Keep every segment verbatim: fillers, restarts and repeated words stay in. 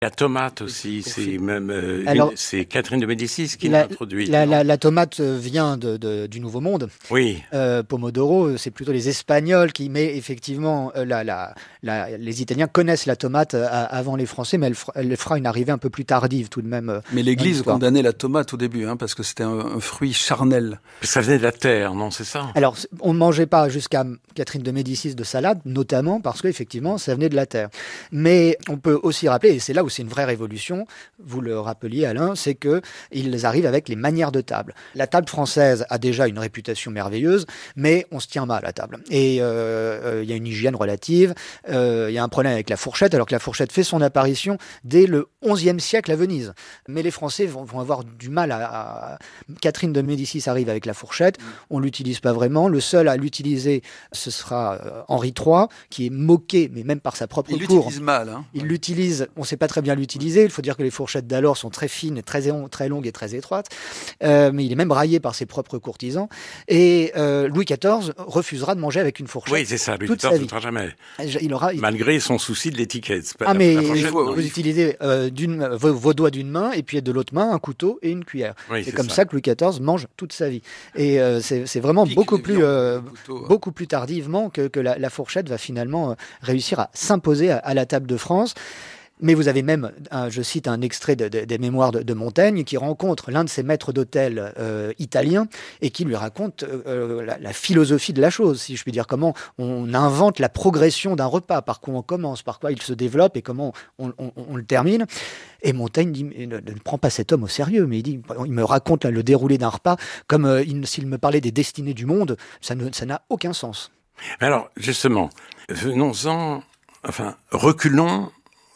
La tomate aussi, c'est même euh, Alors, une, c'est Catherine de Médicis qui la, l'a introduite. la, la, la tomate vient de, de, du Nouveau Monde. Oui. Euh, Pomodoro, c'est plutôt les Espagnols qui, mais effectivement, euh, la, la, la, les Italiens connaissent la tomate euh, avant les Français, mais elle, fera, elle fera une arrivée un peu plus tardive tout de même. Euh, mais l'Église condamnait la tomate au début, hein, parce que c'était un, un fruit charnel. Ça venait de la terre, non, c'est ça? Alors, on ne mangeait pas jusqu'à Catherine de Médicis de salade, notamment parce qu'effectivement, ça venait de la terre. Mais on peut aussi rappeler, et c'est là où c'est une vraie révolution, vous le rappeliez Alain, c'est qu'ils arrivent avec les manières de table. La table française a déjà une réputation merveilleuse, mais on se tient mal à la table. Et il euh, euh, y a une hygiène relative, il euh, y a un problème avec la fourchette, alors que la fourchette fait son apparition dès le onzième siècle à Venise. Mais les Français vont, vont avoir du mal à, à... Catherine de Médicis arrive avec la fourchette, on ne l'utilise pas vraiment. Le seul à l'utiliser, ce sera euh, Henri trois, qui est moqué, mais même par sa propre il cour. Il l'utilise mal. Hein. Il ouais. l'utilise, on ne sait pas très bien l'utiliser. Il faut dire que les fourchettes d'alors sont très fines, très, très longues et très étroites. Euh, mais il est même raillé par ses propres courtisans. Et euh, Louis quatorze refusera de manger avec une fourchette. Oui, c'est ça. Louis quatorze ne fera jamais. Il aura, il... Malgré son souci de l'étiquette. Ah, mais il faut, vous utilisez euh, d'une, vos, vos doigts d'une main et puis de l'autre main un couteau et une cuillère. Oui, c'est, c'est comme ça. ça que Louis quatorze mange toute sa vie. Et euh, c'est, c'est vraiment Pique beaucoup plus, euh, couteau, beaucoup ouais. plus tardivement que, que la, la fourchette va finalement euh, réussir à s'imposer à, à la table de France. Mais vous avez même, un, je cite un extrait de, de, des mémoires de, de Montaigne, qui rencontre l'un de ses maîtres d'hôtel euh, italiens et qui lui raconte euh, la, la philosophie de la chose, si je puis dire, comment on invente la progression d'un repas, par quoi on commence, par quoi il se développe et comment on, on, on le termine. Et Montaigne dit, ne, ne prend pas cet homme au sérieux, mais il dit, il me raconte là, le déroulé d'un repas comme euh, il, s'il me parlait des destinées du monde, ça, ne, ça n'a aucun sens. Alors, justement, venons-en, enfin, reculons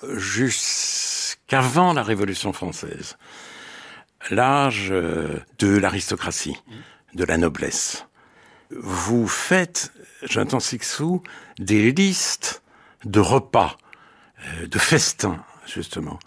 jusqu'avant la Révolution française, l'âge de l'aristocratie, de la noblesse. Vous faites, Jonathan Sixou, des listes de repas, de festins, justement.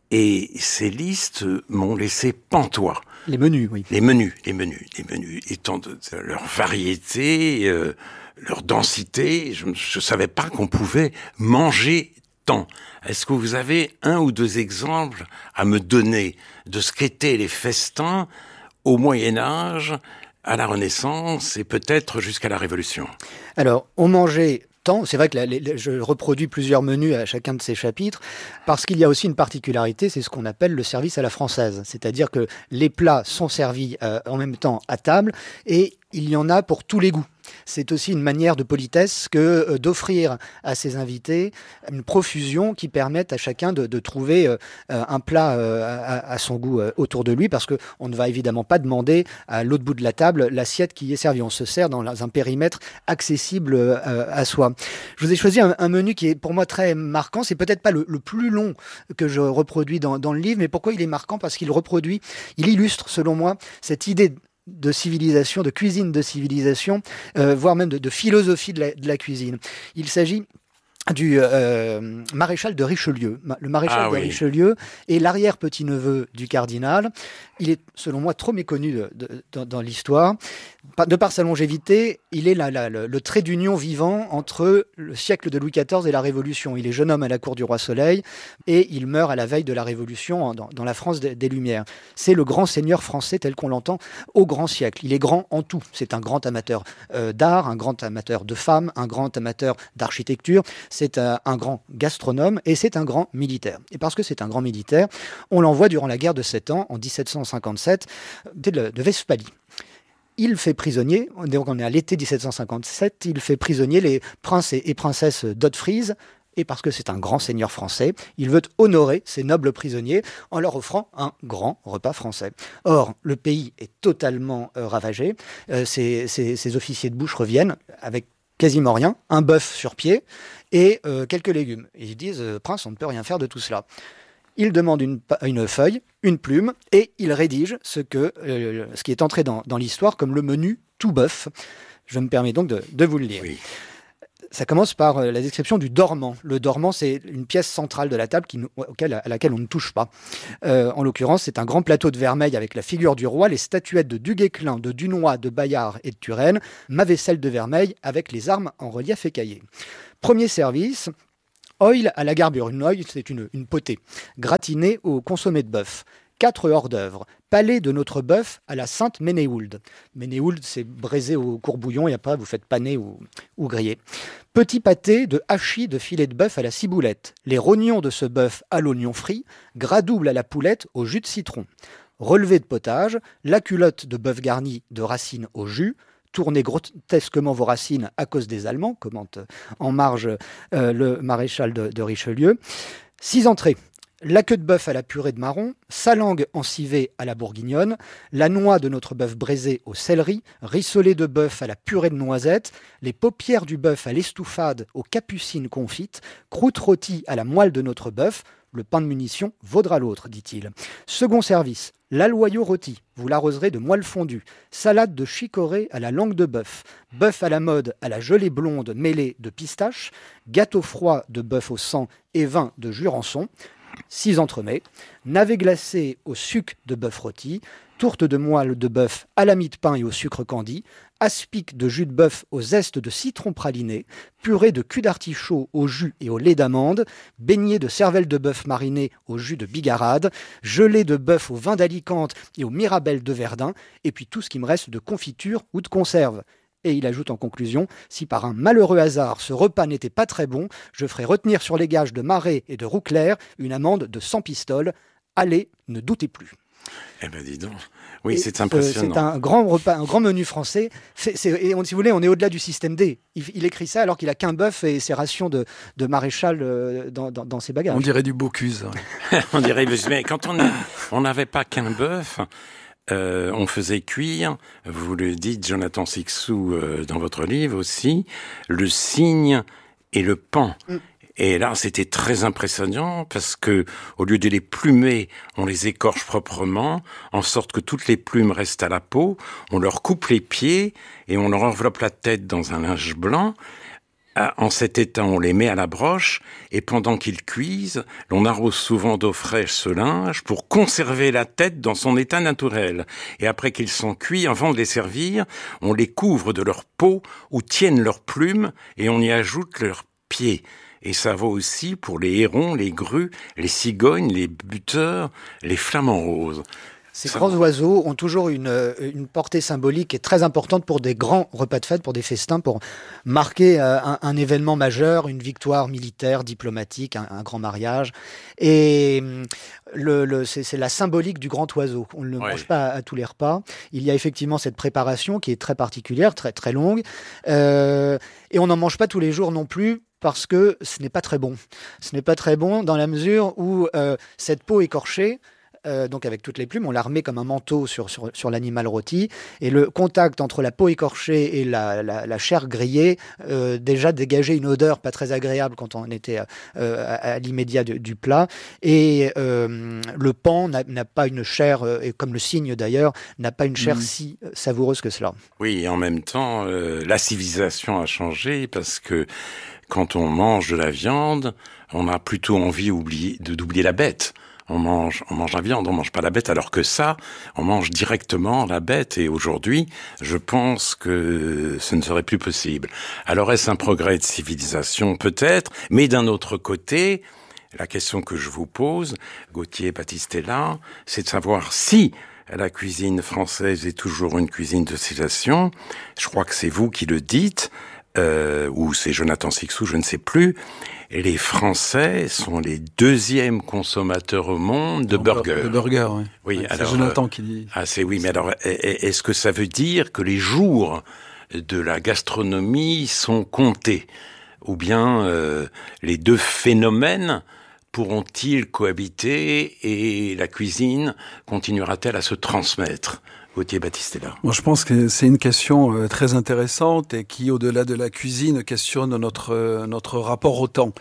Et ces listes m'ont laissé pantois. Les menus, oui. Les menus, les menus, les menus. Étant de leur variété, euh, leur densité, je ne savais pas qu'on pouvait manger tant. Est-ce que vous avez un ou deux exemples à me donner de ce qu'étaient les festins au Moyen-Âge, à la Renaissance et peut-être jusqu'à la Révolution? Alors, on mangeait tant, c'est vrai que la, les, je reproduis plusieurs menus à chacun de ces chapitres, parce qu'il y a aussi une particularité, c'est ce qu'on appelle le service à la française. C'est-à-dire que les plats sont servis euh, en même temps à table et il y en a pour tous les goûts. C'est aussi une manière de politesse que euh, d'offrir à ses invités une profusion qui permette à chacun de, de trouver euh, un plat euh, à, à son goût euh, autour de lui, parce qu'on ne va évidemment pas demander à l'autre bout de la table l'assiette qui est servie. On se sert dans un périmètre accessible euh, à soi. Je vous ai choisi un, un menu qui est pour moi très marquant. C'est peut-être pas le, le plus long que je reproduis dans, dans le livre, mais pourquoi il est marquant? Parce qu'il reproduit, il illustre selon moi cette idée de civilisation, de cuisine de civilisation, euh, voire même de, de philosophie de la, de la cuisine. Il s'agit du euh, maréchal de Richelieu. Le maréchal ah, de oui. Richelieu est l'arrière-petit-neveu du cardinal. Il est, selon moi, trop méconnu de, de, dans, dans l'histoire. De par sa longévité, il est la, la, le, le trait d'union vivant entre le siècle de Louis quatorze et la Révolution. Il est jeune homme à la cour du roi Soleil et il meurt à la veille de la Révolution dans, dans la France des, des Lumières. C'est le grand seigneur français tel qu'on l'entend au grand siècle. Il est grand en tout. C'est un grand amateur euh, d'art, un grand amateur de femmes, un grand amateur d'architecture. C'est un, un grand gastronome et c'est un grand militaire. Et parce que c'est un grand militaire, on l'envoie durant la guerre de Sept Ans, en dix-sept cent cinquante-sept, de, de Westphalie. Il fait prisonnier, donc on est à l'été dix-sept cent cinquante-sept, il fait prisonnier les princes et, et princesses d'Haute-Frise, et parce que c'est un grand seigneur français, il veut honorer ces nobles prisonniers en leur offrant un grand repas français. Or, le pays est totalement euh, ravagé, euh, ces, ces, ces officiers de bouche reviennent avec quasiment rien, un bœuf sur pied et euh, quelques légumes. Et ils disent, euh, prince, on ne peut rien faire de tout cela. Il demande une, une feuille, une plume, et il rédige ce, que, euh, ce qui est entré dans, dans l'histoire comme le menu tout bœuf. Je me permets donc de, de vous le lire. Oui. Ça commence par la description du dormant. Le dormant, c'est une pièce centrale de la table qui, auquel, à laquelle on ne touche pas. Euh, en l'occurrence, c'est un grand plateau de vermeil avec la figure du roi, les statuettes de Duguesclin, de Dunois, de Bayard et de Turenne, ma vaisselle de vermeil avec les armes en relief écaillé. Premier service, Oil à la garbure. Une oil, c'est une, une potée. Gratinée au consommé de bœuf. Quatre hors-d'œuvre. Palais de notre bœuf à la Sainte Ménéhould. Ménéhould, c'est braisé au courbouillon et après vous faites paner ou, ou griller. Petit pâté de hachis de filet de bœuf à la ciboulette. Les rognons de ce bœuf à l'oignon frit. Gras double à la poulette au jus de citron. Relevé de potage. La culotte de bœuf garni de racines au jus. Tournez grotesquement vos racines à cause des Allemands, commente en marge euh, le maréchal de, de Richelieu. Six entrées. La queue de bœuf à la purée de marron, sa langue encivée à la bourguignonne, la noix de notre bœuf braisé au céleri, rissolé de bœuf à la purée de noisettes, les paupières du bœuf à l'estouffade aux capucines confites, croûte rôtie à la moelle de notre bœuf, le pain de munition vaudra l'autre, dit-il. Second service, l'aloyau rôti, vous l'arroserez de moelle fondue, salade de chicorée à la langue de bœuf, bœuf à la mode à la gelée blonde mêlée de pistache, gâteau froid de bœuf au sang et vin de Jurançon, six entremets, navets glacés au sucre de bœuf rôti, tourte de moelle de bœuf à la mie de pain et au sucre candi, aspic de jus de bœuf au zeste de citron praliné, purée de cul d'artichaut au jus et au lait d'amande, beignet de cervelle de bœuf mariné au jus de bigarade, gelée de bœuf au vin d'Alicante et au mirabelle de Verdun, et puis tout ce qui me reste de confiture ou de conserve. Et il ajoute en conclusion, si par un malheureux hasard ce repas n'était pas très bon, je ferai retenir sur les gages de Marais et de Rouclair une amende de cent pistoles. Allez, ne doutez plus. Eh ben dis donc, oui, et c'est impressionnant. C'est un grand repas, un grand menu français. C'est, c'est, et on, si vous voulez, on est au-delà du système D. Il, il écrit ça alors qu'il a qu'un bœuf et ses rations de, de maréchal euh, dans, dans, dans ses bagages. On dirait du Bocuse. Ouais. On dirait, mais quand on n'avait pas qu'un bœuf. Euh, on faisait cuire, vous le dites, Jonathan Sixou, euh, dans votre livre aussi, le cygne et le paon. Mm. Et là, c'était très impressionnant parce que, au lieu de les plumer, on les écorche proprement, en sorte que toutes les plumes restent à la peau. On leur coupe les pieds et on leur enveloppe la tête dans un linge blanc. En cet état, on les met à la broche et pendant qu'ils cuisent, l'on arrose souvent d'eau fraîche ce linge pour conserver la tête dans son état naturel. Et après qu'ils sont cuits, avant de les servir, on les couvre de leur peau où tiennent leurs plumes et on y ajoute leurs pieds. Et ça vaut aussi pour les hérons, les grues, les cigognes, les buteurs, les flamants roses. Ces grands oiseaux ont toujours une, une portée symbolique et très importante pour des grands repas de fête, pour des festins, pour marquer un, un événement majeur, une victoire militaire, diplomatique, un, un grand mariage. Et le, le, c'est, c'est la symbolique du grand oiseau. On ne le ouais. mange pas à, à tous les repas. Il y a effectivement cette préparation qui est très particulière, très, très longue. Euh, et on n'en mange pas tous les jours non plus, parce que ce n'est pas très bon. Ce n'est pas très bon dans la mesure où euh, cette peau écorchée, Euh, donc avec toutes les plumes, on la remet comme un manteau sur, sur, sur l'animal rôti, et le contact entre la peau écorchée et la, la, la chair grillée euh, déjà dégageait une odeur pas très agréable quand on était euh, à, à l'immédiat du, du plat, et euh, le paon n'a, n'a pas une chair, euh, et comme le cygne d'ailleurs, n'a pas une chair mmh. si savoureuse que cela. Oui, et en même temps, euh, la civilisation a changé, parce que quand on mange de la viande, on a plutôt envie oublier, de, d'oublier la bête. On mange, on mange la viande, on mange pas la bête, alors que ça, on mange directement la bête. Et aujourd'hui, je pense que ce ne serait plus possible. Alors est-ce un progrès de civilisation? Peut-être, mais d'un autre côté, la question que je vous pose, Gauthier Battistella, c'est de savoir si la cuisine française est toujours une cuisine de civilisation. Je crois que c'est vous qui le dites. Euh, ou c'est Jonathan Sixou, je ne sais plus. Et les Français sont les deuxièmes consommateurs au monde de burgers. De burgers, oui. Oui, ouais, alors, c'est Jonathan qui dit. Ah, c'est oui, mais alors, est-ce que ça veut dire que les jours de la gastronomie sont comptés, ou bien euh, les deux phénomènes pourront-ils cohabiter et la cuisine continuera-t-elle à se transmettre? Gauthier Battistella. Moi, je pense que c'est une question euh, très intéressante et qui, au-delà de la cuisine, questionne notre, euh, notre rapport au temps.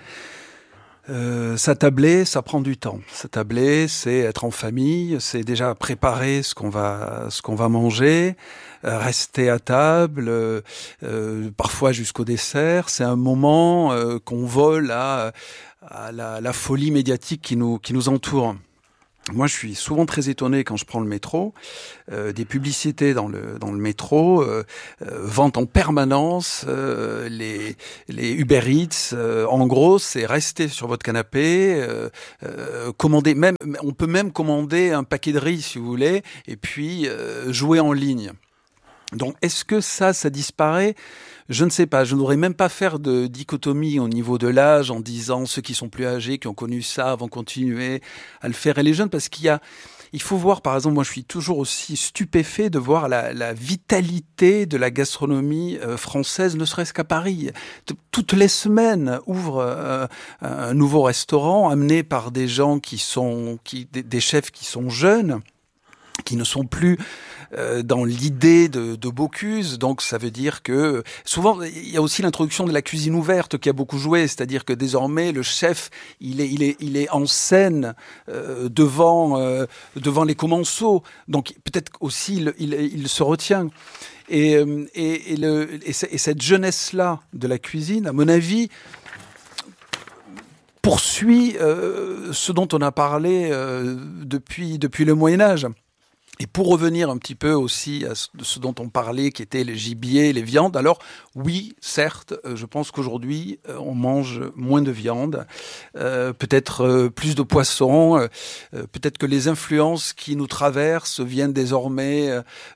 Euh, s'attabler, ça prend du temps. S'attabler, c'est être en famille, c'est déjà préparer ce qu'on va, ce qu'on va manger, euh, rester à table, euh, euh, parfois jusqu'au dessert. C'est un moment euh, qu'on vole à, à la, la folie médiatique qui nous, qui nous entoure. Moi, je suis souvent très étonné quand je prends le métro, euh, des publicités dans le dans le métro, euh, euh, vente en permanence, euh, les les Uber Eats. Euh, en gros, c'est rester sur votre canapé, euh, euh, commander. Même, on peut même commander un paquet de riz si vous voulez, et puis euh, jouer en ligne. Donc, est-ce que ça, ça disparaît ? Je ne sais pas. Je ne voudrais même pas faire de dichotomie au niveau de l'âge en disant ceux qui sont plus âgés, qui ont connu ça, vont continuer à le faire et les jeunes, parce qu'il y a, il faut voir, par exemple, moi je suis toujours aussi stupéfait de voir la, la vitalité de la gastronomie euh, française, ne serait-ce qu'à Paris. T- toutes les semaines ouvre euh, un nouveau restaurant amené par des gens qui sont, qui, des, des chefs qui sont jeunes, qui ne sont plus euh, dans l'idée de, de Bocuse. Donc ça veut dire que souvent il y a aussi l'introduction de la cuisine ouverte qui a beaucoup joué, c'est-à-dire que désormais le chef il est il est il est en scène euh, devant euh, devant les commensaux. Donc peut-être aussi il il, il se retient. Et et et, le, et, et cette jeunesse là de la cuisine, à mon avis, poursuit euh, ce dont on a parlé euh, depuis depuis le Moyen-Âge. Et pour revenir un petit peu aussi à ce dont on parlait, qui étaient les gibiers, les viandes, alors oui, certes, je pense qu'aujourd'hui, on mange moins de viande, euh, peut-être plus de poissons, euh, peut-être que les influences qui nous traversent viennent désormais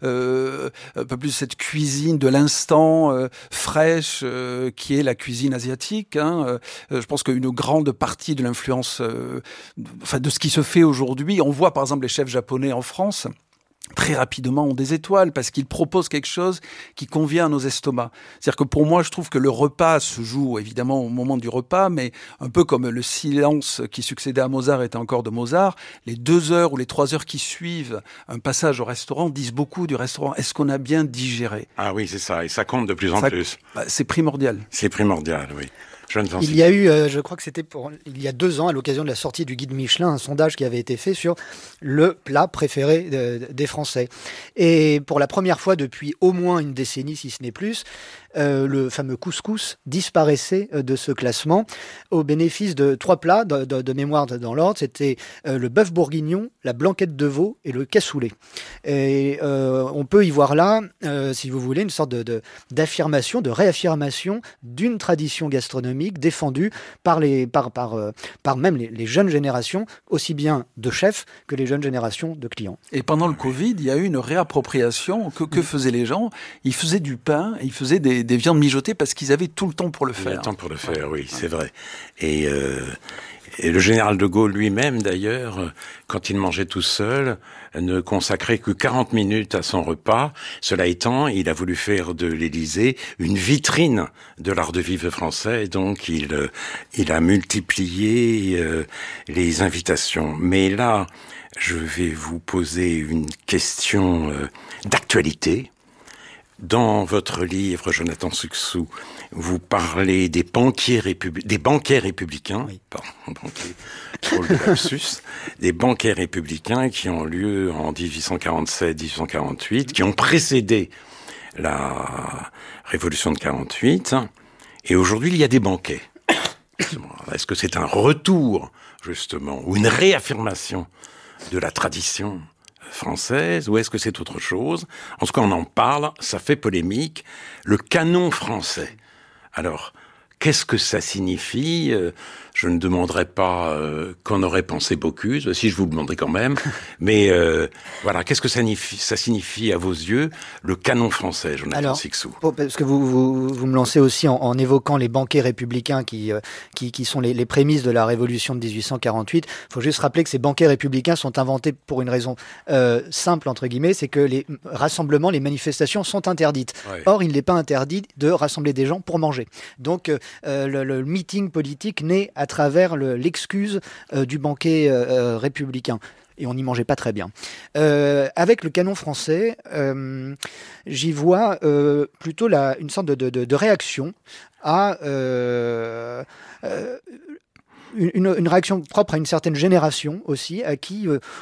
euh, un peu plus de cette cuisine de l'instant euh, fraîche, euh, qui est la cuisine asiatique. Hein. Euh, je pense qu'une grande partie de l'influence, euh, enfin de ce qui se fait aujourd'hui, on voit par exemple les chefs japonais en France, très rapidement ont des étoiles parce qu'ils proposent quelque chose qui convient à nos estomacs. C'est-à-dire que pour moi, je trouve que le repas se joue évidemment au moment du repas, mais un peu comme le silence qui succédait à Mozart était encore de Mozart, les deux heures ou les trois heures qui suivent un passage au restaurant disent beaucoup du restaurant. Est-ce qu'on a bien digéré ? Ah oui, c'est ça, et ça compte de plus en ça, plus. Bah, c'est primordial. C'est primordial, oui. Il y a eu, euh, je crois que c'était pour il y a deux ans, à l'occasion de la sortie du guide Michelin, un sondage qui avait été fait sur le plat préféré de, des Français. Et pour la première fois depuis au moins une décennie, si ce n'est plus, euh, le fameux couscous disparaissait de ce classement au bénéfice de trois plats de, de, de mémoire dans l'ordre. C'était euh, le bœuf bourguignon, la blanquette de veau et le cassoulet. Et euh, on peut y voir là, euh, si vous voulez, une sorte de, de, d'affirmation, de réaffirmation d'une tradition gastronomique défendue par, les, par, par, euh, par même les, les jeunes générations, aussi bien de chefs que les jeunes générations de clients. Et pendant le Covid, il y a eu une réappropriation. Que, que faisaient les gens ? Ils faisaient du pain, ils faisaient des, des viandes mijotées parce qu'ils avaient tout le temps pour le faire. Le temps pour le faire, oui, c'est vrai. Et, euh, et le général de Gaulle lui-même, d'ailleurs, quand il mangeait tout seul, ne consacrait que quarante minutes à son repas. Cela étant, il a voulu faire de l'Élysée une vitrine de l'art de vivre français, donc il, il a multiplié euh, les invitations. Mais là, je vais vous poser une question euh, d'actualité. Dans votre livre, Jonathan Sucsou, vous parlez des banquiers républicains, des banquets républicains, oui. Pardon, banquier, drôle de lapsus, des banquets républicains qui ont lieu en dix-huit cent quarante-sept dix-huit cent quarante-huit, qui ont précédé la Révolution de quarante-huit, et aujourd'hui il y a des banquets. Est-ce que c'est un retour, justement, ou une réaffirmation de la tradition française, ou est-ce que c'est autre chose ? En tout cas, on en parle, ça fait polémique. Le canon français. Alors, qu'est-ce que ça signifie ? Je ne demanderai pas euh, qu'en aurait pensé Bocuse, si je vous le demanderai quand même. Mais euh, voilà, qu'est-ce que ça signifie, ça signifie à vos yeux, le canon français, Jonathan Sucsou ? Parce que vous, vous, vous me lancez aussi en, en évoquant les banquets républicains qui, euh, qui, qui sont les, les prémices de la Révolution de dix-huit cent quarante-huit. Il faut juste rappeler que ces banquets républicains sont inventés pour une raison euh, simple, entre guillemets, c'est que les rassemblements, les manifestations sont interdites. Ouais. Or, il n'est pas interdit de rassembler des gens pour manger. Donc, euh, le, le meeting politique naît à travers le, l'excuse euh, du banquet euh, républicain. Et on n'y mangeait pas très bien. Euh, avec le canon français, euh, j'y vois euh, plutôt la, une sorte de, de, de réaction à euh, euh, une, une réaction propre à une certaine génération aussi, à qui euh,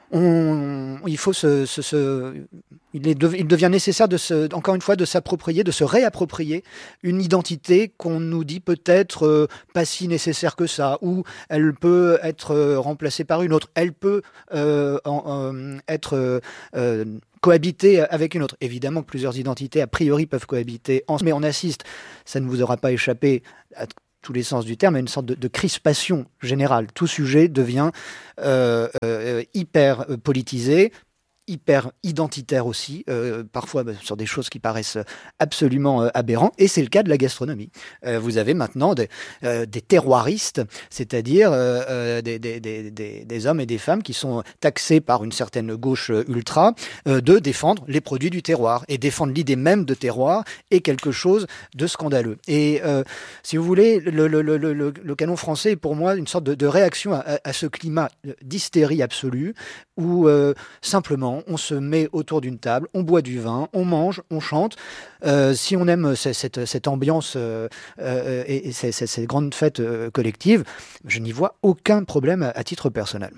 on, il faut se, se, se il, est de, il devient nécessaire de se, encore une fois, de s'approprier, de se réapproprier une identité qu'on nous dit peut-être euh, pas si nécessaire que ça, ou elle peut être euh, remplacée par une autre, elle peut euh, en, euh, être euh, cohabiter avec une autre. Évidemment que plusieurs identités, a priori, peuvent cohabiter ensemble, mais on assiste, ça ne vous aura pas échappé, à tous les sens du terme, à une sorte de, de crispation générale. Tout sujet devient euh, euh, hyper politisé, hyper identitaire aussi, euh, parfois bah, sur des choses qui paraissent absolument euh, aberrantes, et c'est le cas de la gastronomie. Euh, vous avez maintenant des, euh, des terroiristes, c'est-à-dire euh, euh, des, des, des, des, des hommes et des femmes qui sont taxés par une certaine gauche ultra euh, de défendre les produits du terroir, et défendre l'idée même de terroir est quelque chose de scandaleux. Et euh, si vous voulez, le, le, le, le, le canon français est pour moi une sorte de, de réaction à, à ce climat d'hystérie absolue, où euh, simplement on se met autour d'une table, on boit du vin, on mange, on chante. Euh, si on aime cette, cette, cette ambiance euh, euh, et, et ces, ces, ces grandes fêtes euh, collectives, je n'y vois aucun problème à, à titre personnel.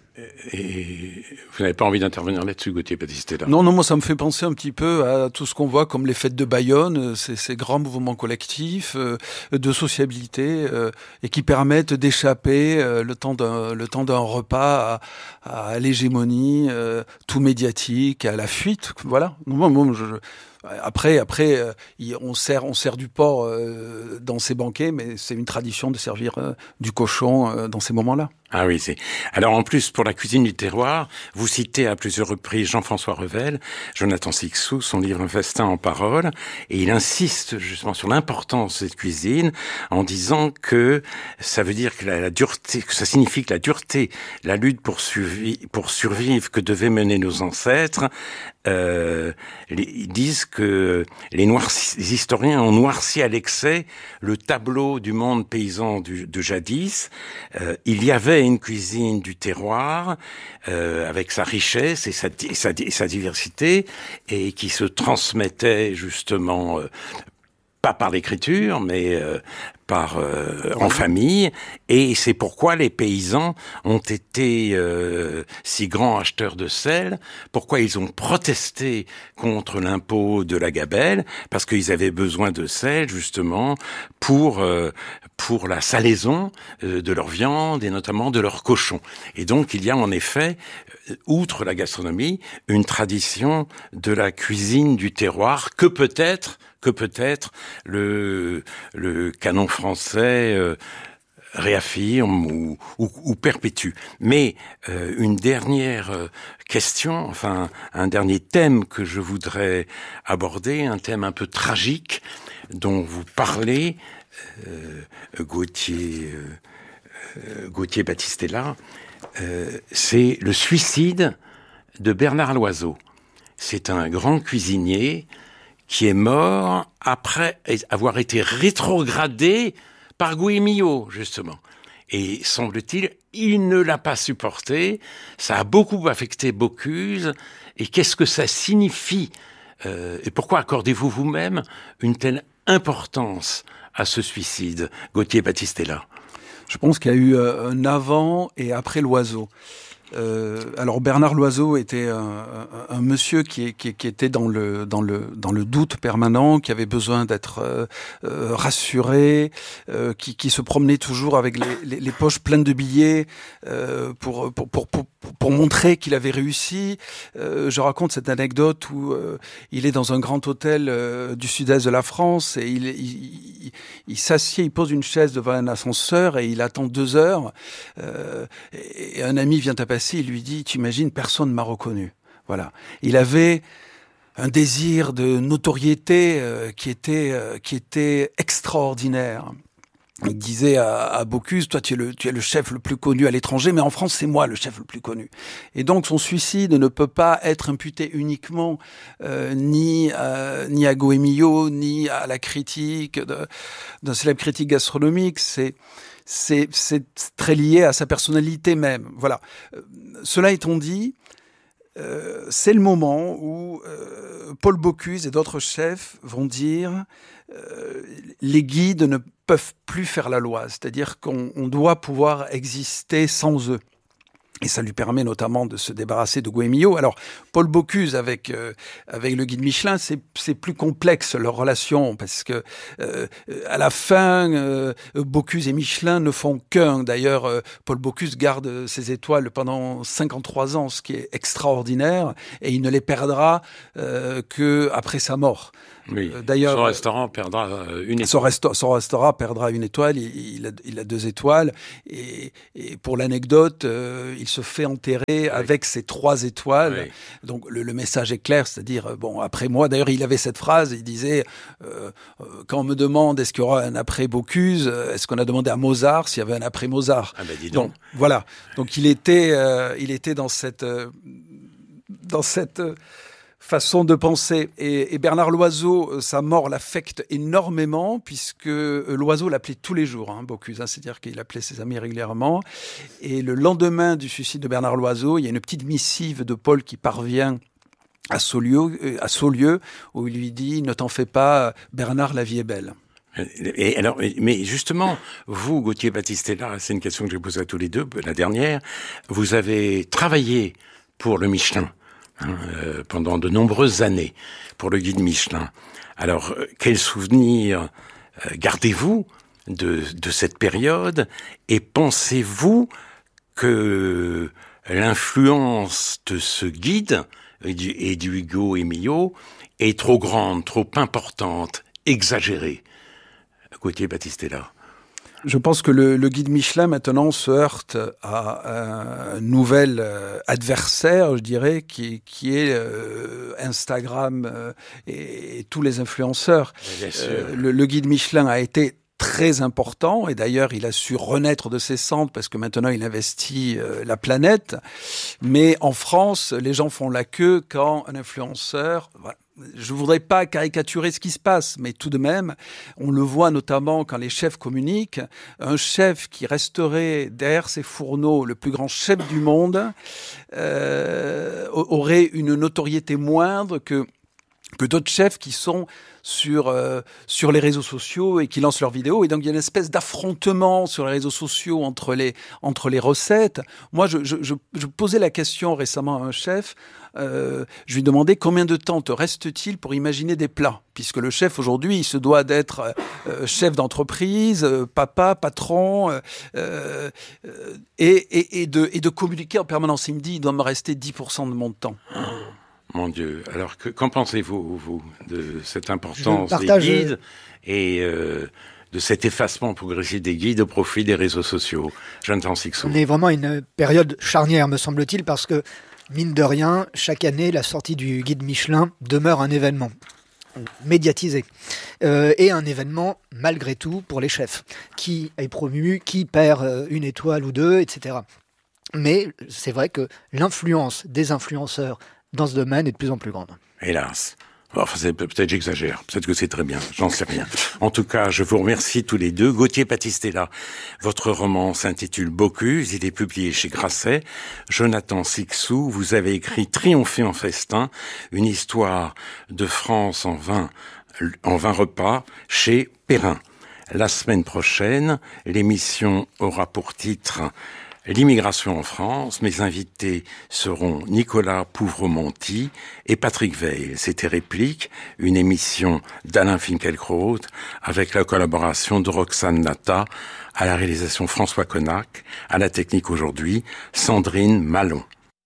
Et vous n'avez pas envie d'intervenir là-dessus, Gauthier Battistella? Non, non, moi ça me fait penser un petit peu à tout ce qu'on voit comme les fêtes de Bayonne, ces, ces grands mouvements collectifs euh, de sociabilité euh, et qui permettent d'échapper euh, le temps d'un le temps d'un repas à, à l'hégémonie euh, tout médiatique, à la fuite. Voilà. Moi, moi, je, je Après, après, euh, on sert, on sert du porc euh, dans ces banquets, mais c'est une tradition de servir euh, du cochon euh, dans ces moments-là. Ah oui, c'est. Alors en plus, pour la cuisine du terroir, vous citez à plusieurs reprises Jean-François Revel, Jonathan Sixou, son livre Un festin en paroles, et il insiste justement sur l'importance de cette cuisine en disant que ça veut dire que la, la dureté, que ça signifie que la dureté, la lutte pour, survi, pour survivre que devaient mener nos ancêtres, euh, les, ils disent que les, noirci, les historiens ont noirci à l'excès le tableau du monde paysan du, de jadis. Euh, il y avait une cuisine du terroir euh, avec sa richesse et sa, et sa, et sa diversité et qui se transmettait justement euh, pas par l'écriture mais euh, par euh, en famille, et c'est pourquoi les paysans ont été euh, si grands acheteurs de sel, pourquoi ils ont protesté contre l'impôt de la gabelle, parce qu'ils avaient besoin de sel justement pour euh, pour la salaison euh, de leur viande et notamment de leurs cochons. Et donc il y a en effet, outre la gastronomie, une tradition de la cuisine du terroir que peut-être que peut-être le le canon français euh, réaffirme ou, ou, ou perpétue. Mais euh, une dernière question, enfin un dernier thème que je voudrais aborder, un thème un peu tragique dont vous parlez, euh, Gauthier, euh, Gauthier Battistella, euh, c'est le suicide de Bernard Loiseau. C'est un grand cuisinier qui est mort après avoir été rétrogradé par Guimillot, justement. Et semble-t-il, il ne l'a pas supporté. Ça a beaucoup affecté Bocuse. Et qu'est-ce que ça signifie euh, et pourquoi accordez-vous vous-même une telle importance à ce suicide, Gauthier Battistella? Je pense qu'il y a eu un avant et après Loiseau. Euh, alors Bernard Loiseau était un, un, un monsieur qui, qui, qui était dans le dans le dans le doute permanent, qui avait besoin d'être euh, euh, rassuré, euh, qui, qui se promenait toujours avec les, les, les poches pleines de billets euh, pour, pour pour pour pour montrer qu'il avait réussi. Euh, je raconte cette anecdote où euh, il est dans un grand hôtel euh, du sud-est de la France et il il, il, il s'assied, il pose une chaise devant un ascenseur et il attend deux heures. Euh, et un ami vient à passer, il lui dit, tu imagines, personne ne m'a reconnu. Voilà. Il avait un désir de notoriété euh, qui était euh, qui était extraordinaire. Il disait à, à Bocuse, toi tu es, le, tu es le chef le plus connu à l'étranger, mais en France c'est moi le chef le plus connu. Et donc son suicide ne peut pas être imputé uniquement euh, ni, à, ni à Goemio, ni à la critique de, d'un célèbre critique gastronomique. C'est, c'est, c'est très lié à sa personnalité même. Voilà. Euh, cela étant dit, euh, c'est le moment où euh, Paul Bocuse et d'autres chefs vont dire euh, les guides ne peuvent plus faire la loi, c'est-à-dire qu'on on doit pouvoir exister sans eux. Et ça lui permet notamment de se débarrasser de Goemio. Alors, Paul Bocuse avec euh, avec le guide Michelin, c'est c'est plus complexe leur relation parce que euh, à la fin, euh, Bocuse et Michelin ne font qu'un. D'ailleurs, euh, Paul Bocuse garde ses étoiles pendant cinquante-trois ans, ce qui est extraordinaire, et il ne les perdra euh, que après sa mort. Oui. Euh, d'ailleurs, son restaurant perdra une étoile. Son, resto- son restaurant perdra une étoile. Il, il, a, il a deux étoiles. Et, et pour l'anecdote, euh, il se fait enterrer oui. avec ses trois étoiles. Oui. Donc le, le message est clair, c'est-à-dire bon après moi. D'ailleurs, il avait cette phrase. Il disait euh, euh, quand on me demande est-ce qu'il y aura un après Bocuse, est-ce qu'on a demandé à Mozart s'il y avait un après Mozart. Ah ben dis donc. donc voilà. Donc il était, euh, il était dans cette, euh, dans cette. Euh, façon de penser. Et, et Bernard Loiseau, sa mort l'affecte énormément, puisque Loiseau l'appelait tous les jours, hein, Bocuse, hein, c'est-à-dire qu'il appelait ses amis régulièrement. Et le lendemain du suicide de Bernard Loiseau, il y a une petite missive de Paul qui parvient à Saulieu, à Saulieu où il lui dit « Ne t'en fais pas, Bernard, la vie est belle ». Et alors, mais justement, vous, Gauthier Battistella, c'est une question que j'ai posée à tous les deux, la dernière, vous avez travaillé pour le Michelin. Hein, euh, pendant de nombreuses années pour le guide Michelin. Alors, euh, quels souvenirs euh, gardez-vous de, de cette période et pensez-vous que l'influence de ce guide et du, et du Hugo Emilio est trop grande, trop importante, exagérée? Gauthier Battistella. Je pense que le, le guide Michelin maintenant se heurte à un nouvel euh, adversaire, je dirais, qui, qui est euh, Instagram euh, et, et tous les influenceurs. Euh, le, le guide Michelin a été très important et d'ailleurs il a su renaître de ses cendres parce que maintenant il investit euh, la planète. Mais en France, les gens font la queue quand un influenceur... Voilà, je ne voudrais pas caricaturer ce qui se passe, mais tout de même, on le voit notamment quand les chefs communiquent. Un chef qui resterait derrière ses fourneaux le plus grand chef du monde euh, aurait une notoriété moindre que que d'autres chefs qui sont sur euh, sur les réseaux sociaux et qui lancent leurs vidéos. Et donc, il y a une espèce d'affrontement sur les réseaux sociaux entre les, entre les recettes. Moi, je, je, je, je posais la question récemment à un chef. Euh, je lui demandais combien de temps te reste-t-il pour imaginer des plats, puisque le chef aujourd'hui il se doit d'être euh, chef d'entreprise, euh, papa, patron euh, euh, et, et, et, de, et de communiquer en permanence. Il me dit il doit me rester dix pour cent de mon temps. Mon Dieu. Alors, que, qu'en pensez-vous, vous, de cette importance partage... des guides et euh, de cet effacement progressif des guides au profit des réseaux sociaux? Jonathan Sixou. On est vraiment à une période charnière, me semble-t-il, parce que, mine de rien, chaque année, la sortie du guide Michelin demeure un événement médiatisé. Euh, et un événement, malgré tout, pour les chefs. Qui est promu, qui perd une étoile ou deux, et cetera. Mais c'est vrai que l'influence des influenceurs dans ce domaine est de plus en plus grande. Hélas. Enfin, c'est, peut-être j'exagère, peut-être que c'est très bien, j'en sais rien. En tout cas, je vous remercie tous les deux. Gauthier Battistella, votre roman s'intitule Bocuse, il est publié chez Grasset. Jonathan Sixou, vous avez écrit Triompher en festin, une histoire de France en vingt, en vingt repas chez Perrin. La semaine prochaine, l'émission aura pour titre L'immigration en France. Mes invités seront Nicolas Pouvremonti et Patrick Veil. C'était Réplique, une émission d'Alain Finkielkraut avec la collaboration de Roxane Nata, à la réalisation François Connac, à la technique aujourd'hui Sandrine Malon.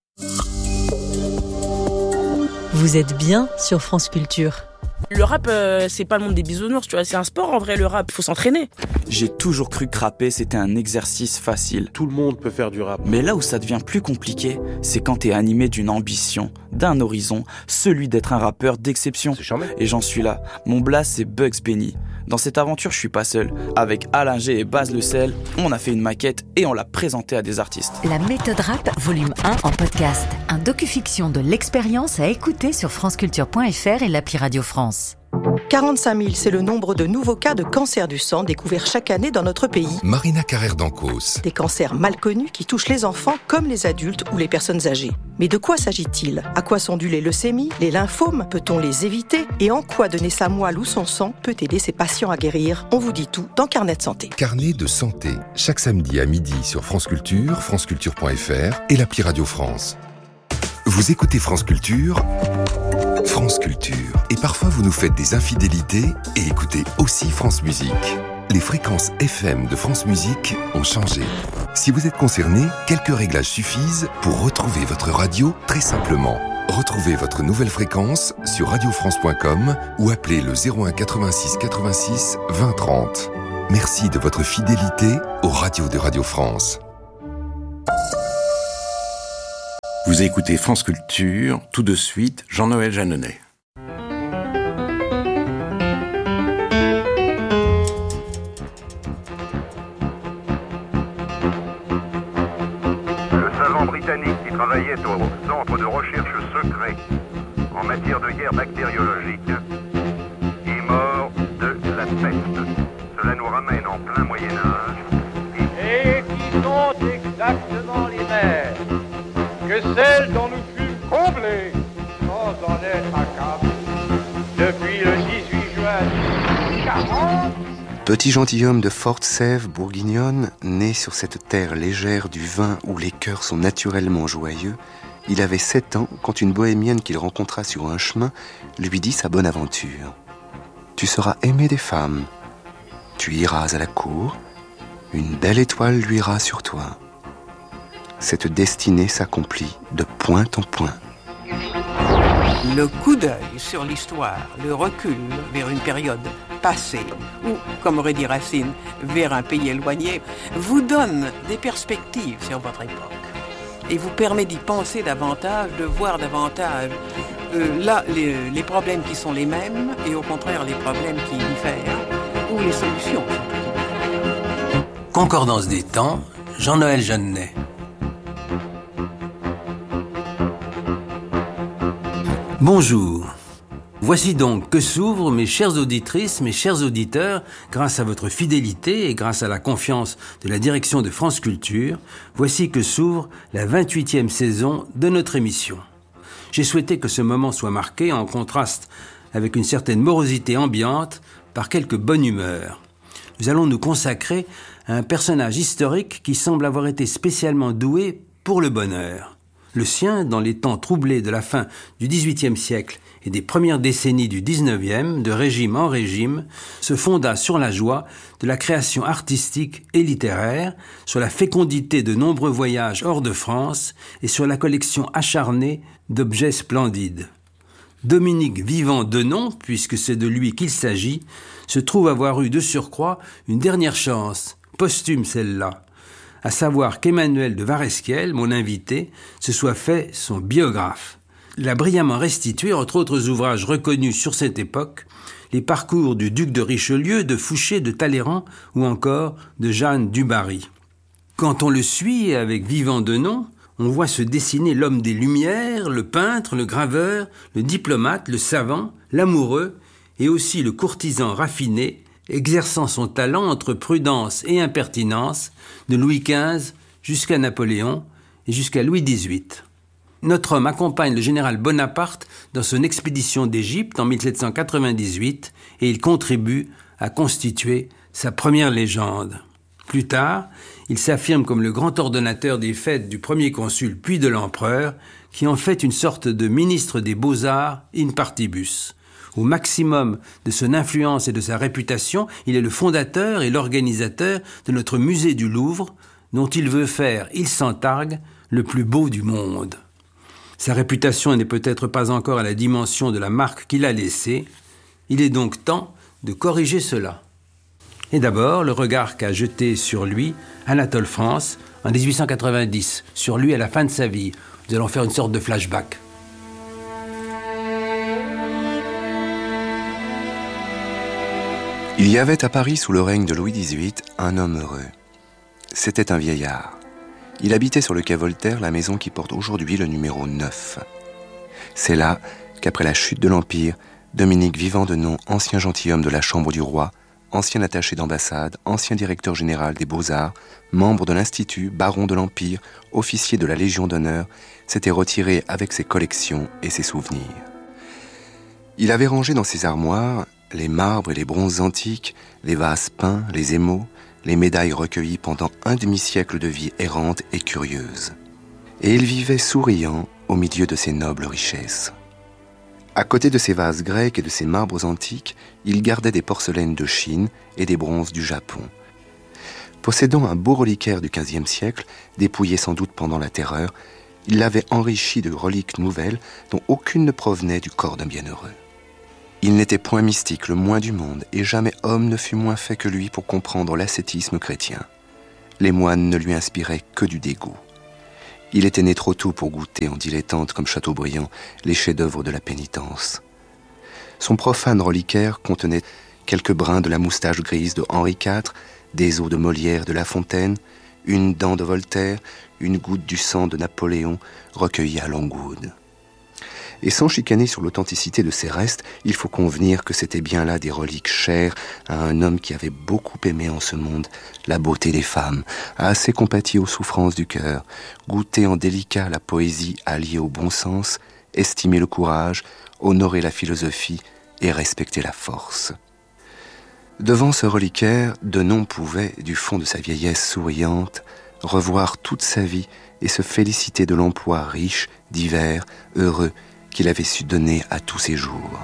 Vous êtes bien sur France Culture. Le rap, euh, c'est pas le monde des bisounours, tu vois, c'est un sport en vrai, le rap, il faut s'entraîner. J'ai toujours cru que rapper, c'était un exercice facile. Tout le monde peut faire du rap. Mais là où ça devient plus compliqué, c'est quand t'es animé d'une ambition, d'un horizon, celui d'être un rappeur d'exception. C'est charmé. Et j'en suis là. Mon blast, c'est Bugs Benny. Dans cette aventure, je suis pas seul. Avec Alain G et Baz Le Sel, on a fait une maquette et on l'a présentée à des artistes. La méthode rap, volume un en podcast. Un docu-fiction de l'expérience à écouter sur franceculture point f r et l'appli Radio France. quarante-cinq mille, c'est le nombre de nouveaux cas de cancer du sang découverts chaque année dans notre pays. Marina Carrère d'Ancos. Des cancers mal connus qui touchent les enfants comme les adultes ou les personnes âgées. Mais de quoi s'agit-il ? À quoi sont dues les leucémies, les lymphomes ? Peut-on les éviter ? Et en quoi donner sa moelle ou son sang peut aider ses patients à guérir ? On vous dit tout dans Carnet de santé. Carnet de santé, chaque samedi à midi sur France Culture, franceculture point f r et l'appli Radio France. Vous écoutez France Culture, France Culture. Et parfois vous nous faites des infidélités et écoutez aussi France Musique. Les fréquences F M de France Musique ont changé. Si vous êtes concerné, quelques réglages suffisent pour retrouver votre radio très simplement. Retrouvez votre nouvelle fréquence sur radio france point com ou appelez le zéro un quatre-vingt-six quatre-vingt-six vingt trente. Merci de votre fidélité aux radios de Radio France. Vous écoutez France Culture, tout de suite, Jean-Noël Jeanneney. Le savant britannique qui travaillait au centre de recherche secret en matière de guerre bactériologique est mort de la peste. Cela nous ramène en plein Moyen-Âge. Et qui sont exactement les mêmes que celles dont nous fûmes comblés sans en être accablés depuis le dix-huit juin mille huit cent quarante. Petit gentilhomme de forte sève bourguignonne, né sur cette terre légère du vin où les cœurs sont naturellement joyeux, il avait sept ans quand une bohémienne qu'il rencontra sur un chemin lui dit sa bonne aventure. Tu seras aimé des femmes, tu iras à la cour, une belle étoile luira sur toi. Cette destinée s'accomplit de point en point. Le coup d'œil sur l'histoire, le recul vers une période passée, ou, comme aurait dit Racine, vers un pays éloigné, vous donne des perspectives sur votre époque et vous permet d'y penser davantage, de voir davantage euh, là les, les problèmes qui sont les mêmes et au contraire les problèmes qui diffèrent ou les solutions. Concordance des temps, Jean-Noël Jeanneney. Bonjour. Voici donc que s'ouvrent, mes chères auditrices, mes chers auditeurs, grâce à votre fidélité et grâce à la confiance de la direction de France Culture, voici que s'ouvre la vingt-huitième saison de notre émission. J'ai souhaité que ce moment soit marqué en contraste avec une certaine morosité ambiante par quelque bonne humeur. Nous allons nous consacrer à un personnage historique qui semble avoir été spécialement doué pour le bonheur. Le sien, dans les temps troublés de la fin du dix-huitième siècle et des premières décennies du dix-neuvième, de régime en régime, se fonda sur la joie de la création artistique et littéraire, sur la fécondité de nombreux voyages hors de France et sur la collection acharnée d'objets splendides. Dominique Vivant-Denon, puisque c'est de lui qu'il s'agit, se trouve avoir eu de surcroît une dernière chance, posthume celle-là, à savoir qu'Emmanuel de Varesquiel, mon invité, se soit fait son biographe. Il a brillamment restitué, entre autres ouvrages reconnus sur cette époque, les parcours du duc de Richelieu, de Fouché, de Talleyrand ou encore de Jeanne du Barry. Quand on le suit avec Vivant-Denon, on voit se dessiner l'homme des Lumières, le peintre, le graveur, le diplomate, le savant, l'amoureux et aussi le courtisan raffiné, exerçant son talent entre prudence et impertinence, de Louis quinze jusqu'à Napoléon et jusqu'à Louis dix-huit. Notre homme accompagne le général Bonaparte dans son expédition d'Égypte en mille sept cent quatre-vingt-dix-huit et il contribue à constituer sa première légende. Plus tard, il s'affirme comme le grand ordonnateur des fêtes du premier consul puis de l'empereur, qui en fait une sorte de ministre des beaux-arts in partibus. Au maximum de son influence et de sa réputation, il est le fondateur et l'organisateur de notre musée du Louvre, dont il veut faire, il s'en targue, le plus beau du monde. Sa réputation n'est peut-être pas encore à la dimension de la marque qu'il a laissée. Il est donc temps de corriger cela. Et d'abord, le regard qu'a jeté sur lui Anatole France en dix-huit cent quatre-vingt-dix, sur lui à la fin de sa vie. Nous allons faire une sorte de flashback. Il y avait à Paris, sous le règne de Louis dix-huit, un homme heureux. C'était un vieillard. Il habitait sur le quai Voltaire la maison qui porte aujourd'hui le numéro neuf. C'est là qu'après la chute de l'Empire, Louis dix-huit Dominique Vivant-Denon, ancien gentilhomme de la Chambre du Roi, ancien attaché d'ambassade, ancien directeur général des Beaux-Arts, membre de l'Institut, baron de l'Empire, officier de la Légion d'honneur, s'était retiré avec ses collections et ses souvenirs. Il avait rangé dans ses armoires les marbres et les bronzes antiques, les vases peints, les émaux, les médailles recueillies pendant un demi-siècle de vie errante et curieuse. Et il vivait souriant au milieu de ses nobles richesses. À côté de ses vases grecs et de ses marbres antiques, il gardait des porcelaines de Chine et des bronzes du Japon. Possédant un beau reliquaire du quinzième siècle, dépouillé sans doute pendant la Terreur, il l'avait enrichi de reliques nouvelles dont aucune ne provenait du corps d'un bienheureux. Il n'était point mystique le moins du monde, et jamais homme ne fut moins fait que lui pour comprendre l'ascétisme chrétien. Les moines ne lui inspiraient que du dégoût. Il était né trop tôt pour goûter en dilettante comme Chateaubriand les chefs-d'œuvre de la pénitence. Son profane reliquaire contenait quelques brins de la moustache grise de Henri quatre, des os de Molière de La Fontaine, une dent de Voltaire, une goutte du sang de Napoléon recueillie à Longwood. Et sans chicaner sur l'authenticité de ces restes, il faut convenir que c'était bien là des reliques chères à un homme qui avait beaucoup aimé en ce monde la beauté des femmes, a assez compati aux souffrances du cœur, goûté en délicat la poésie alliée au bon sens, estimé le courage, honoré la philosophie et respecté la force. Devant ce reliquaire, Denon pouvait, du fond de sa vieillesse souriante, revoir toute sa vie et se féliciter de l'emploi riche, divers, heureux, qu'il avait su donner à tous ses jours.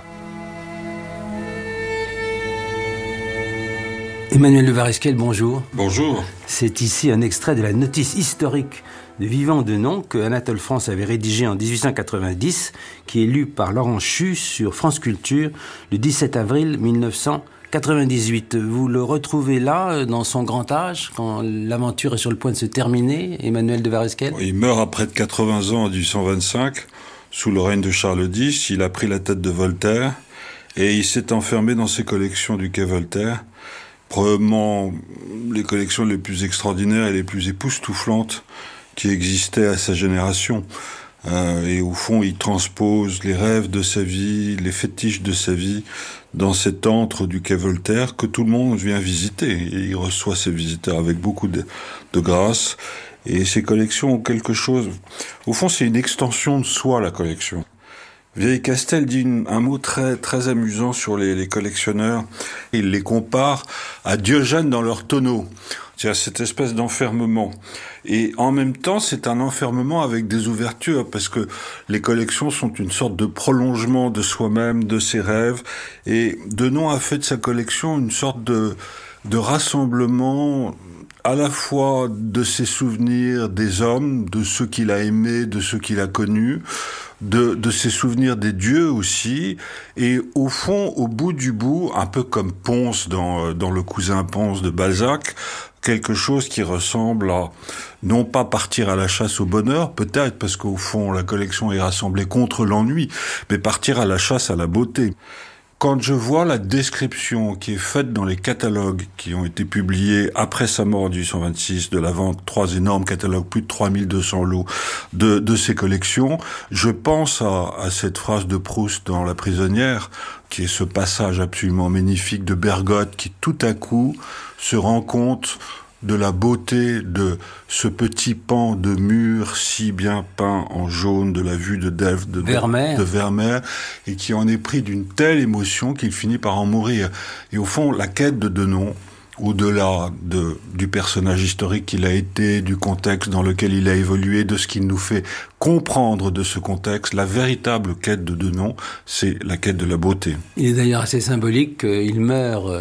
Emmanuel de Vareskel, bonjour. Bonjour. C'est ici un extrait de la notice historique de Vivant-Denon que Anatole France avait rédigé en dix-huit cent quatre-vingt-dix, qui est lu par Laurent Chu sur France Culture le dix-sept avril mille neuf cent quatre-vingt-dix-huit. Vous le retrouvez là, dans son grand âge, quand l'aventure est sur le point de se terminer, Emmanuel de Vareskel ? Il meurt à près de quatre-vingts ans en dix-huit cent vingt-cinq. Sous le règne de Charles X, il a pris la tête de Voltaire et il s'est enfermé dans ses collections du quai Voltaire, probablement les collections les plus extraordinaires et les plus époustouflantes qui existaient à sa génération. Euh, et au fond, il transpose les rêves de sa vie, les fétiches de sa vie dans cet antre du quai Voltaire que tout le monde vient visiter. Et il reçoit ses visiteurs avec beaucoup de, de grâce. Et ces collections ont quelque chose... Au fond, c'est une extension de soi, la collection. Vieille Castel dit une, un mot très très amusant sur les, les collectionneurs. Il les compare à Diogène dans leur tonneau. C'est-à-dire cette espèce d'enfermement. Et en même temps, c'est un enfermement avec des ouvertures, parce que les collections sont une sorte de prolongement de soi-même, de ses rêves. Et Denon a fait de sa collection une sorte de, de rassemblement... à la fois de ses souvenirs des hommes, de ceux qu'il a aimés, de ceux qu'il a connus, de, de ses souvenirs des dieux aussi, et au fond, au bout du bout, un peu comme Pons dans, dans Le Cousin Pons de Balzac, quelque chose qui ressemble à, non pas partir à la chasse au bonheur, peut-être, parce qu'au fond, la collection est rassemblée contre l'ennui, mais partir à la chasse à la beauté. Quand je vois la description qui est faite dans les catalogues qui ont été publiés après sa mort en dix-huit cent vingt-six, de la vente, trois énormes catalogues, plus de trois mille deux cents lots de, de ces collections, je pense à, à cette phrase de Proust dans La prisonnière, qui est ce passage absolument magnifique de Bergotte qui tout à coup se rend compte de la beauté de ce petit pan de mur si bien peint en jaune de la vue de Delphes, de Vermeer. de Vermeer, et qui en est pris d'une telle émotion qu'il finit par en mourir. Et au fond, la quête de Denon, au-delà de, du personnage historique qu'il a été, du contexte dans lequel il a évolué, de ce qu'il nous fait comprendre de ce contexte, la véritable quête de Denon, c'est la quête de la beauté. Il est d'ailleurs assez symbolique qu'il meurt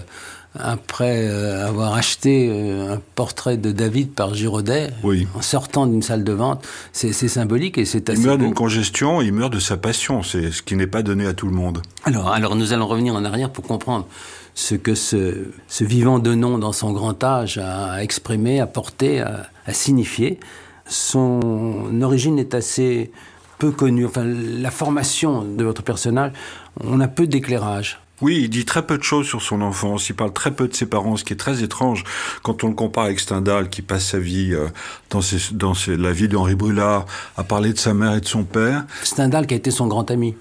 après avoir acheté un portrait de David par Girodet, oui. en sortant d'une salle de vente. C'est, c'est symbolique et c'est assez Il meurt beau. d'une congestion, il meurt de sa passion, c'est ce qui n'est pas donné à tout le monde. Alors, alors nous allons revenir en arrière pour comprendre ce que ce, ce Vivant-Denon dans son grand âge a exprimé, a porté, a, a signifié. Son origine est assez peu connue. Enfin, la formation de votre personnage, on a peu d'éclairage. Oui, il dit très peu de choses sur son enfance, il parle très peu de ses parents, ce qui est très étrange quand on le compare avec Stendhal qui passe sa vie euh, dans, ses, dans ses, la vie d'Henri Brulard à parler de sa mère et de son père. Stendhal qui a été son grand ami.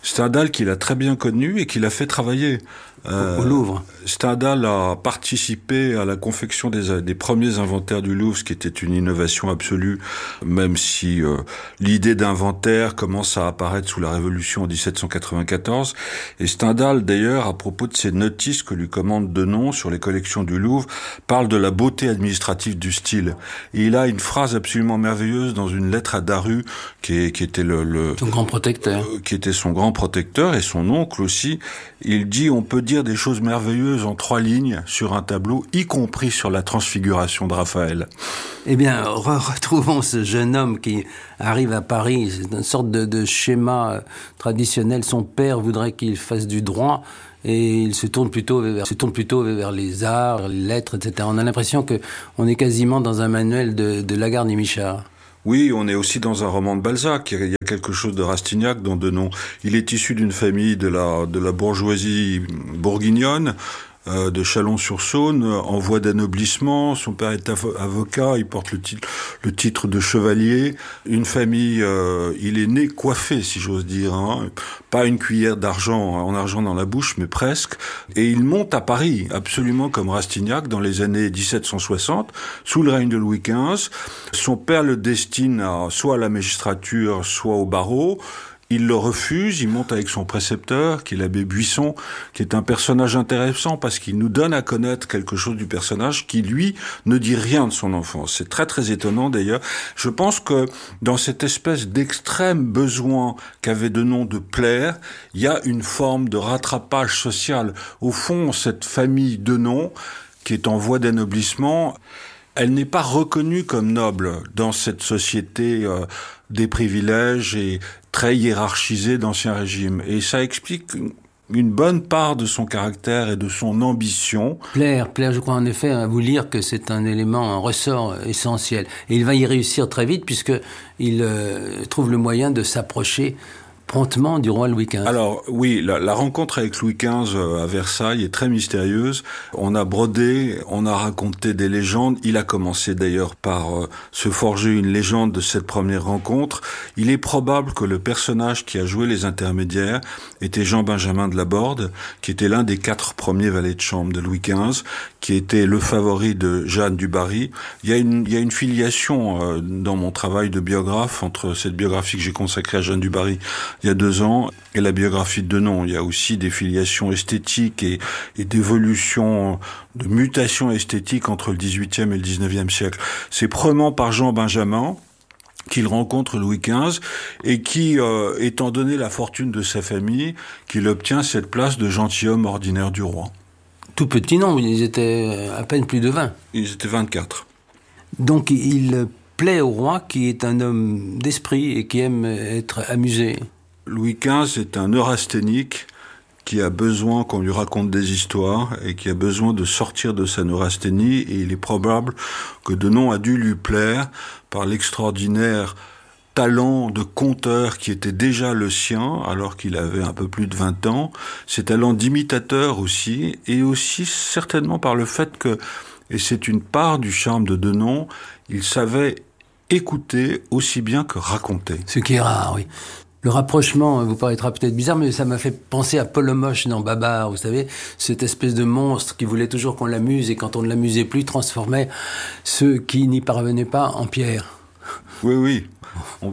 Stendhal qu'il a très bien connu et qu'il a fait travailler. Euh, au Louvre. Stendhal a participé à la confection des, des premiers inventaires du Louvre, ce qui était une innovation absolue, même si euh, l'idée d'inventaire commence à apparaître sous la Révolution en dix-sept cent quatre-vingt-quatorze. Et Stendhal, d'ailleurs, à propos de ses notices que lui commande Denon sur les collections du Louvre, parle de la beauté administrative du style. Et il a une phrase absolument merveilleuse dans une lettre à Daru, qui, est, qui était le, le son grand protecteur, euh, qui était son grand protecteur et son oncle aussi. Il dit: on peut dire des choses merveilleuses en trois lignes sur un tableau, y compris sur la transfiguration de Raphaël. Eh bien, re- retrouvons ce jeune homme qui arrive à Paris. C'est une sorte de, de schéma traditionnel. Son père voudrait qu'il fasse du droit et il se tourne plutôt vers, se tourne plutôt vers les arts, les lettres, et cetera. On a l'impression que on est quasiment dans un manuel de, de Lagarde et Michard. Oui, on est aussi dans un roman de Balzac. Il y a quelque chose de Rastignac dans Denon. Il est issu d'une famille de la, de la bourgeoisie bourguignonne, euh, de Chalon-sur-Saône, en voie d'anoblissement. Son père est avo- avocat, il porte le titre, le titre de chevalier. Une famille, euh, il est né coiffé, si j'ose dire, hein. Pas une cuillère d'argent, en argent dans la bouche, mais presque. Et il monte à Paris, absolument comme Rastignac, dans les années dix-sept cent soixante, sous le règne de Louis quinze. Son père le destine à, soit à la magistrature, soit au barreau. Il le refuse, il monte avec son précepteur, qui est l'abbé Buisson, qui est un personnage intéressant parce qu'il nous donne à connaître quelque chose du personnage qui, lui, ne dit rien de son enfance. C'est très très étonnant d'ailleurs. Je pense que dans cette espèce d'extrême besoin qu'avait Denon de plaire, il y a une forme de rattrapage social. Au fond, cette famille Denon, qui est en voie d'anoblissement, elle n'est pas reconnue comme noble dans cette société euh, des privilèges et très hiérarchisée d'Ancien Régime. Et ça explique une bonne part de son caractère et de son ambition. Plaire, plaire, je crois en effet à vous lire que c'est un élément, un ressort essentiel. Et il va y réussir très vite puisqu'il euh, trouve le moyen de s'approcher promptement du roi Louis quinze. Alors oui, la, la rencontre avec Louis quinze à Versailles est très mystérieuse. On a brodé, on a raconté des légendes. Il a commencé d'ailleurs par euh, se forger une légende de cette première rencontre. Il est probable que le personnage qui a joué les intermédiaires était Jean-Benjamin de Laborde, qui était l'un des quatre premiers valets de chambre de Louis quinze, qui était le favori de Jeanne du Barry. Il y a une, il y a une filiation euh, dans mon travail de biographe entre cette biographie que j'ai consacrée à Jeanne du Barry il y a deux ans, et la biographie de Denon. Il y a aussi des filiations esthétiques et, et d'évolution, de mutation esthétique entre le dix-huitième et le dix-neuvième siècle. C'est probablement par Jean Benjamin qu'il rencontre Louis quinze et qui, euh, étant donné la fortune de sa famille, qu'il obtient cette place de gentilhomme ordinaire du roi. Tout petit nombre, ils étaient à peine plus de vingt. Ils étaient vingt-quatre. Donc il plaît au roi qui est un homme d'esprit et qui aime être amusé. Louis quinze est un neurasthénique qui a besoin qu'on lui raconte des histoires et qui a besoin de sortir de sa neurasthénie, et il est probable que Denon a dû lui plaire par l'extraordinaire talent de conteur qui était déjà le sien alors qu'il avait un peu plus de vingt ans, ses talents d'imitateur aussi, et aussi certainement par le fait que, et c'est une part du charme de Denon, il savait écouter aussi bien que raconter. Ce qui est rare, oui. Le rapprochement vous paraîtra peut-être bizarre, mais ça m'a fait penser à Polomoche dans Babar, vous savez, cette espèce de monstre qui voulait toujours qu'on l'amuse, et quand on ne l'amusait plus, transformait ceux qui n'y parvenaient pas en pierre. Oui, oui. On...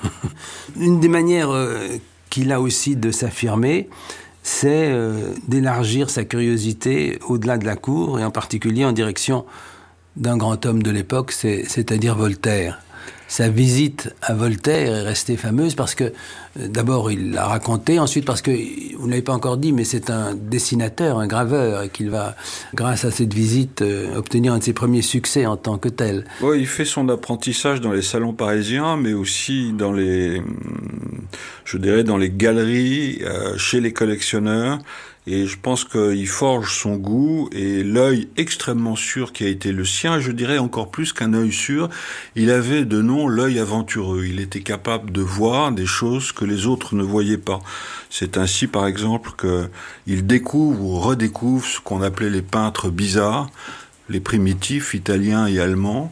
Une des manières euh, qu'il a aussi de s'affirmer, c'est euh, d'élargir sa curiosité au-delà de la cour, et en particulier en direction d'un grand homme de l'époque, c'est, c'est-à-dire Voltaire. Sa visite à Voltaire est restée fameuse parce que, euh, d'abord, il l'a raconté, ensuite parce que, vous ne l'avez pas encore dit, mais c'est un dessinateur, un graveur, et qu'il va, grâce à cette visite, euh, obtenir un de ses premiers succès en tant que tel. Oui, il fait son apprentissage dans les salons parisiens, mais aussi dans les, je dirais, dans les galeries, euh, chez les collectionneurs. Et je pense qu'il forge son goût et l'œil extrêmement sûr qui a été le sien, je dirais encore plus qu'un œil sûr, il avait de nom l'œil aventureux. Il était capable de voir des choses que les autres ne voyaient pas. C'est ainsi, par exemple, qu'il découvre ou redécouvre ce qu'on appelait les peintres bizarres, les primitifs italiens et allemands,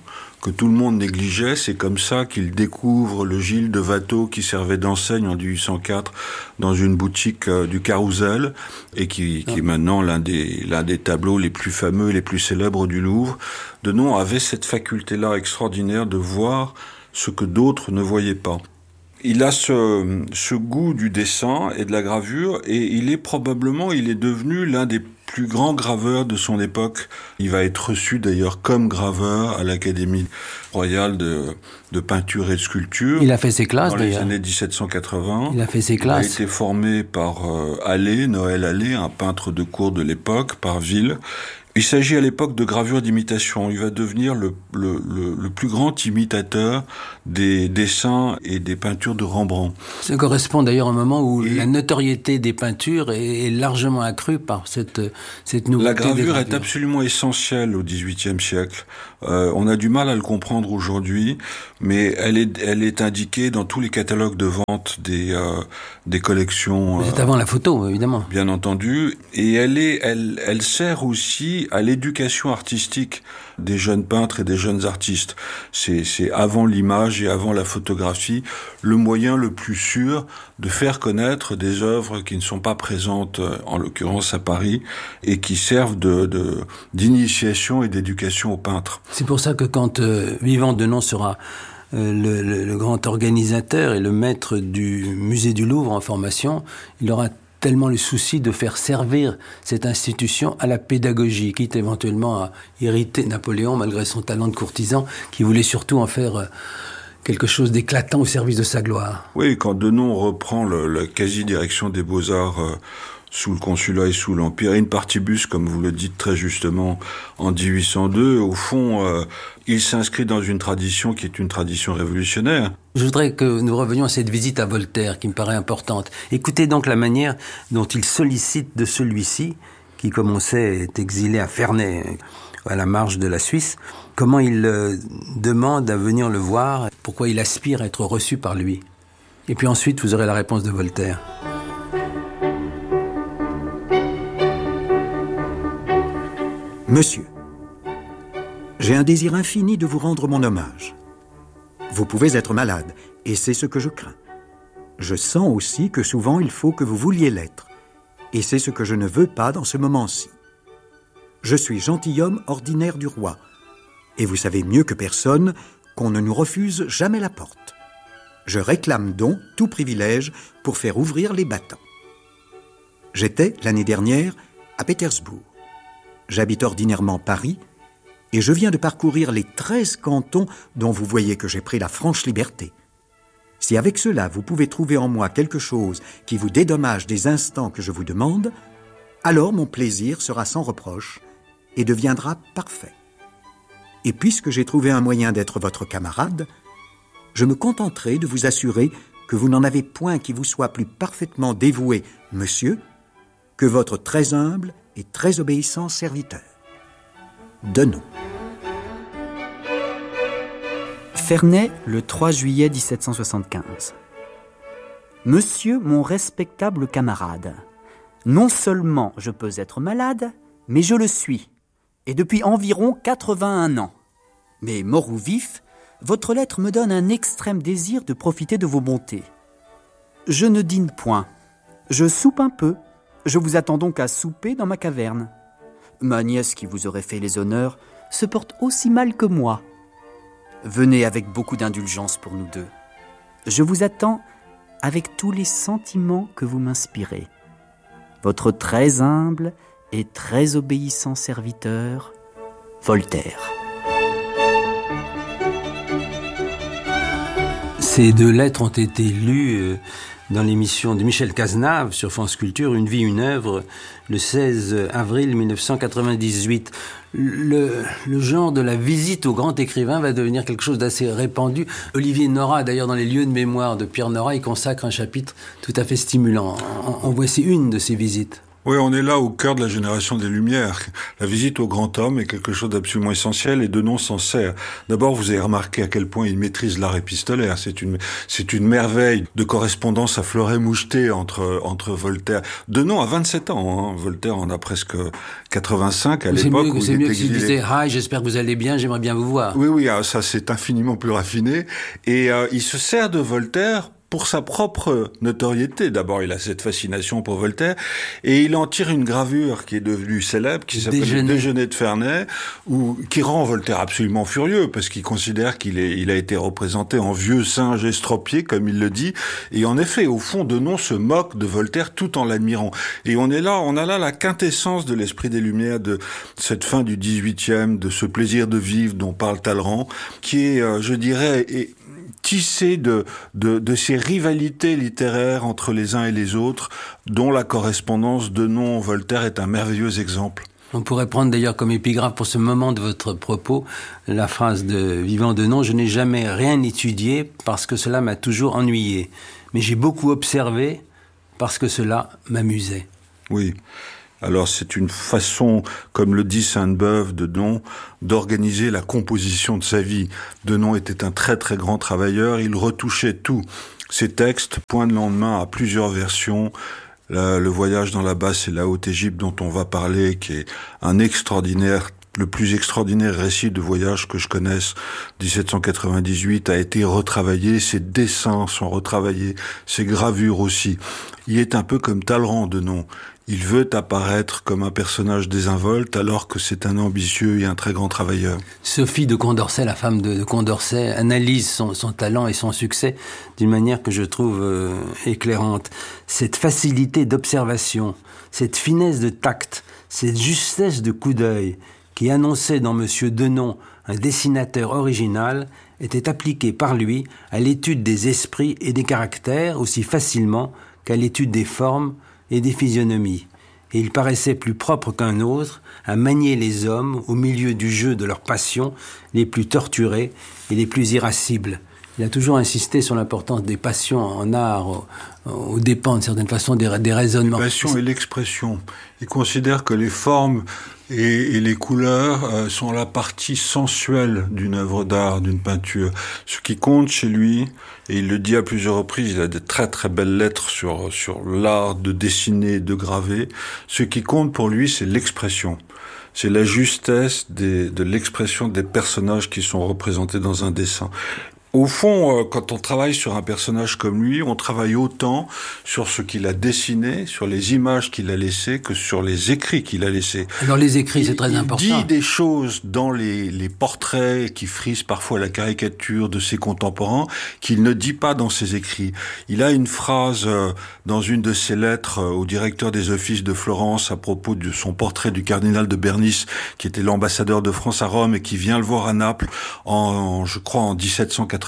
que tout le monde négligeait. C'est comme ça qu'il découvre le Gilles de Watteau qui servait d'enseigne en dix-huit cent quatre dans une boutique euh, du Carrousel et qui, qui est maintenant l'un des, l'un des tableaux les plus fameux et les plus célèbres du Louvre. Denon avait cette faculté-là extraordinaire de voir ce que d'autres ne voyaient pas. Il a ce, ce goût du dessin et de la gravure, et il est probablement, il est devenu l'un des plus grands graveurs de son époque. Il va être reçu d'ailleurs comme graveur à l'Académie royale de, de peinture et de sculpture. Il a fait ses classes dans les d'ailleurs. années dix-sept cent quatre-vingts. Il a fait ses classes. Il a été formé par euh, Hallé, Noël Hallé, un peintre de cour de l'époque, par Ville. Il s'agit à l'époque de gravure d'imitation. Il va devenir le, le, le, le plus grand imitateur des dessins et des peintures de Rembrandt. Ça correspond d'ailleurs à un moment où et la notoriété des peintures est largement accrue par cette, cette nouveauté. La gravure est absolument essentielle au dix-huitième siècle. Euh, on a du mal à le comprendre aujourd'hui, mais elle est, elle est indiquée dans tous les catalogues de vente des, euh, des collections. C'est euh, avant la photo, évidemment. Bien entendu. Et elle est, elle, elle sert aussi à l'éducation artistique des jeunes peintres et des jeunes artistes. C'est, c'est avant l'image et avant la photographie le moyen le plus sûr de faire connaître des œuvres qui ne sont pas présentes, en l'occurrence à Paris, et qui servent de, de, d'initiation et d'éducation aux peintres. C'est pour ça que quand euh, Vivant Denon sera euh, le, le, le grand organisateur et le maître du musée du Louvre en formation, il aura tellement le souci de faire servir cette institution à la pédagogie, quitte éventuellement à irriter Napoléon malgré son talent de courtisan, qui voulait surtout en faire euh, quelque chose d'éclatant au service de sa gloire. Oui, quand Denon reprend le, la quasi-direction des Beaux-Arts euh, sous le Consulat et sous l'Empire, in partibus, comme vous le dites très justement, en dix-huit cent deux, au fond, euh, il s'inscrit dans une tradition qui est une tradition révolutionnaire. Je voudrais que nous revenions à cette visite à Voltaire, qui me paraît importante. Écoutez donc la manière dont il sollicite de celui-ci, qui, comme on sait, est exilé à Ferney, à la marge de la Suisse, comment il euh, demande à venir le voir, pourquoi il aspire à être reçu par lui. Et puis ensuite, vous aurez la réponse de Voltaire. Monsieur, j'ai un désir infini de vous rendre mon hommage. Vous pouvez être malade, et c'est ce que je crains. Je sens aussi que souvent il faut que vous vouliez l'être, et c'est ce que je ne veux pas dans ce moment-ci. Je suis gentilhomme ordinaire du roi, et vous savez mieux que personne qu'on ne nous refuse jamais la porte. Je réclame donc tout privilège pour faire ouvrir les battants. J'étais, l'année dernière, à Pétersbourg. J'habite ordinairement Paris, et je viens de parcourir les treize cantons dont vous voyez que j'ai pris la franche liberté. Si avec cela vous pouvez trouver en moi quelque chose qui vous dédommage des instants que je vous demande, alors mon plaisir sera sans reproche et deviendra parfait. Et puisque j'ai trouvé un moyen d'être votre camarade, je me contenterai de vous assurer que vous n'en avez point qui vous soit plus parfaitement dévoué, monsieur, que votre très humble et très obéissant serviteur. Denon. Ferney, le trois juillet dix-sept cent soixante-quinze. Monsieur mon respectable camarade, non seulement je peux être malade, mais je le suis, et depuis environ quatre-vingt-un ans. Mais mort ou vif, votre lettre me donne un extrême désir de profiter de vos bontés. Je ne dîne point, je soupe un peu, je vous attends donc à souper dans ma caverne. Ma nièce qui vous aurait fait les honneurs se porte aussi mal que moi. Venez avec beaucoup d'indulgence pour nous deux. Je vous attends avec tous les sentiments que vous m'inspirez. Votre très humble et très obéissant serviteur, Voltaire. Ces deux lettres ont été lues dans l'émission de Michel Cazenave sur France Culture, Une vie, une œuvre, le seize avril mille neuf cent quatre-vingt-dix-huit. Le, le genre de la visite au grand écrivain va devenir quelque chose d'assez répandu. Olivier Nora, d'ailleurs, dans les lieux de mémoire de Pierre Nora, il consacre un chapitre tout à fait stimulant. En, en voici une de ces visites. Oui, on est là au cœur de la génération des Lumières. La visite au grand homme est quelque chose d'absolument essentiel et Denon s'en sert. D'abord, vous avez remarqué à quel point il maîtrise l'art épistolaire. C'est une, c'est une merveille de correspondance à fleuret moucheté entre, entre Voltaire. Denon a vingt-sept ans, hein. Voltaire en a presque quatre-vingt-cinq à c'est l'époque mieux, où c'est il mieux est que s'il exilé. disait « Hi, j'espère que vous allez bien, j'aimerais bien vous voir ». Oui, oui, ça c'est infiniment plus raffiné. Et euh, il se sert de Voltaire pour sa propre notoriété. D'abord, il a cette fascination pour Voltaire, et il en tire une gravure qui est devenue célèbre, qui s'appelle Déjeuner. Déjeuner de Ferney, où, qui rend Voltaire absolument furieux, parce qu'il considère qu'il est, il a été représenté en vieux singe estropié, comme il le dit, et en effet, au fond, Denon se moque de Voltaire tout en l'admirant. Et on est là, on a là la quintessence de l'esprit des Lumières, de cette fin du dix-huitième, de ce plaisir de vivre dont parle Talleyrand, qui est, euh, je dirais, est, tissé de, de, de ces rivalités littéraires entre les uns et les autres, dont la correspondance Denon-Voltaire est un merveilleux exemple. On pourrait prendre d'ailleurs comme épigraphe pour ce moment de votre propos la phrase de Vivant Denon « Je n'ai jamais rien étudié parce que cela m'a toujours ennuyé, mais j'ai beaucoup observé parce que cela m'amusait. » Oui. Alors c'est une façon, comme le dit Sainte-Beuve de Denon, d'organiser la composition de sa vie. Denon était un très très grand travailleur, il retouchait tout. Ses textes, Point de lendemain, à plusieurs versions, la, le voyage dans la Basse et la Haute-Égypte dont on va parler, qui est un extraordinaire, le plus extraordinaire récit de voyage que je connaisse, dix-sept cent quatre-vingt-dix-huit, a été retravaillé, ses dessins sont retravaillés, ses gravures aussi. Il est un peu comme Talleyrand, Denon. Il veut apparaître comme un personnage désinvolte alors que c'est un ambitieux et un très grand travailleur. Sophie de Condorcet, la femme de, de Condorcet, analyse son, son talent et son succès d'une manière que je trouve euh, éclairante. Cette facilité d'observation, cette finesse de tact, cette justesse de coup d'œil qui annonçait dans Monsieur Denon un dessinateur original était appliquée par lui à l'étude des esprits et des caractères aussi facilement qu'à l'étude des formes et des physionomies, et il paraissait plus propre qu'un autre à manier les hommes au milieu du jeu de leurs passions les plus torturées et les plus irascibles. Il a toujours insisté sur l'importance des passions en art, aux, aux dépens, de certaine façon, des, des raisonnements. La passion et l'expression. Il considère que les formes et, et les couleurs euh, sont la partie sensuelle d'une œuvre d'art, d'une peinture. Ce qui compte chez lui, et il le dit à plusieurs reprises, il a des très très belles lettres sur, sur l'art de dessiner, de graver. Ce qui compte pour lui, c'est l'expression. C'est la justesse des, de l'expression des personnages qui sont représentés dans un dessin. Au fond, quand on travaille sur un personnage comme lui, on travaille autant sur ce qu'il a dessiné, sur les images qu'il a laissées, que sur les écrits qu'il a laissés. Alors les écrits, c'est très il important. Il dit des choses dans les, les portraits qui frisent parfois la caricature de ses contemporains qu'il ne dit pas dans ses écrits. Il a une phrase euh, dans une de ses lettres euh, au directeur des offices de Florence à propos de son portrait du cardinal de Bernis, qui était l'ambassadeur de France à Rome et qui vient le voir à Naples en, en je crois, en dix-sept cent quatre-vingt-cinq.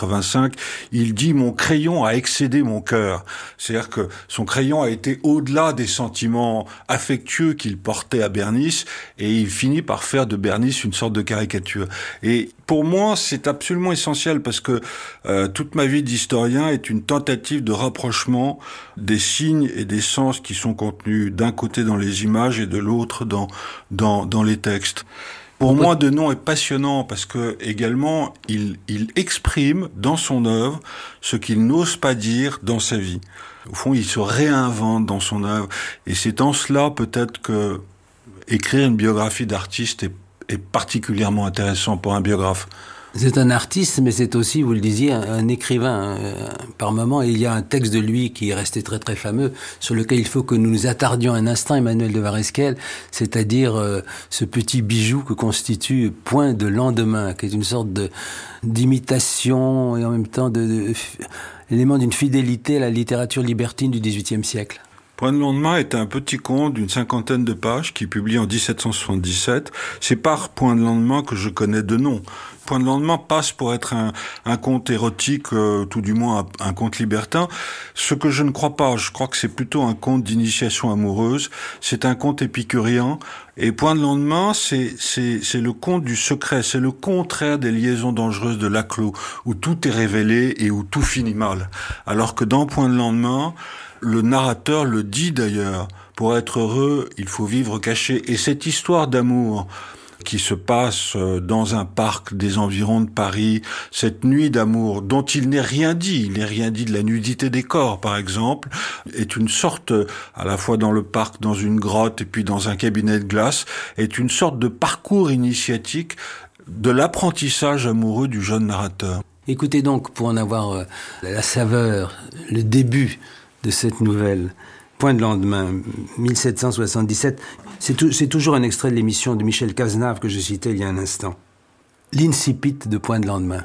Il dit « Mon crayon a excédé mon cœur ». C'est-à-dire que son crayon a été au-delà des sentiments affectueux qu'il portait à Bernis et il finit par faire de Bernis une sorte de caricature. Et pour moi, c'est absolument essentiel parce que euh, toute ma vie d'historien est une tentative de rapprochement des signes et des sens qui sont contenus d'un côté dans les images et de l'autre dans, dans, dans les textes. Pour moi, Denon est passionnant parce que également il, il exprime dans son œuvre ce qu'il n'ose pas dire dans sa vie. Au fond, il se réinvente dans son œuvre, et c'est en cela peut-être que écrire une biographie d'artiste est, est particulièrement intéressant pour un biographe. C'est un artiste, mais c'est aussi, vous le disiez, un, un écrivain. Euh, par moment, il y a un texte de lui qui est resté très très fameux, sur lequel il faut que nous nous attardions un instant, Emmanuel de Varesquel, c'est-à-dire euh, ce petit bijou que constitue Point de lendemain, qui est une sorte de d'imitation et en même temps de, de, de l'élément d'une fidélité à la littérature libertine du dix-huitième siècle. Point de lendemain est un petit conte d'une cinquantaine de pages qui est publié en dix-sept cent soixante-dix-sept. C'est par Point de lendemain que je connais Denon. Point de lendemain passe pour être un, un conte érotique, euh, tout du moins un, un conte libertin. Ce que je ne crois pas, je crois que c'est plutôt un conte d'initiation amoureuse. C'est un conte épicurien. Et Point de lendemain, c'est, c'est, c'est le conte du secret. C'est le contraire des liaisons dangereuses de Laclos, où tout est révélé et où tout finit mal. Alors que dans Point de lendemain, le narrateur le dit d'ailleurs, pour être heureux, il faut vivre caché. Et cette histoire d'amour qui se passe dans un parc des environs de Paris, cette nuit d'amour dont il n'est rien dit, il n'est rien dit de la nudité des corps, par exemple, est une sorte, à la fois dans le parc, dans une grotte et puis dans un cabinet de glace, est une sorte de parcours initiatique de l'apprentissage amoureux du jeune narrateur. Écoutez donc, pour en avoir euh, la saveur, le début de cette nouvelle, Point de lendemain, mille sept cent soixante-dix-sept, c'est, tout, c'est toujours un extrait de l'émission de Michel Cazenave que je citais il y a un instant. L'incipit de Point de lendemain.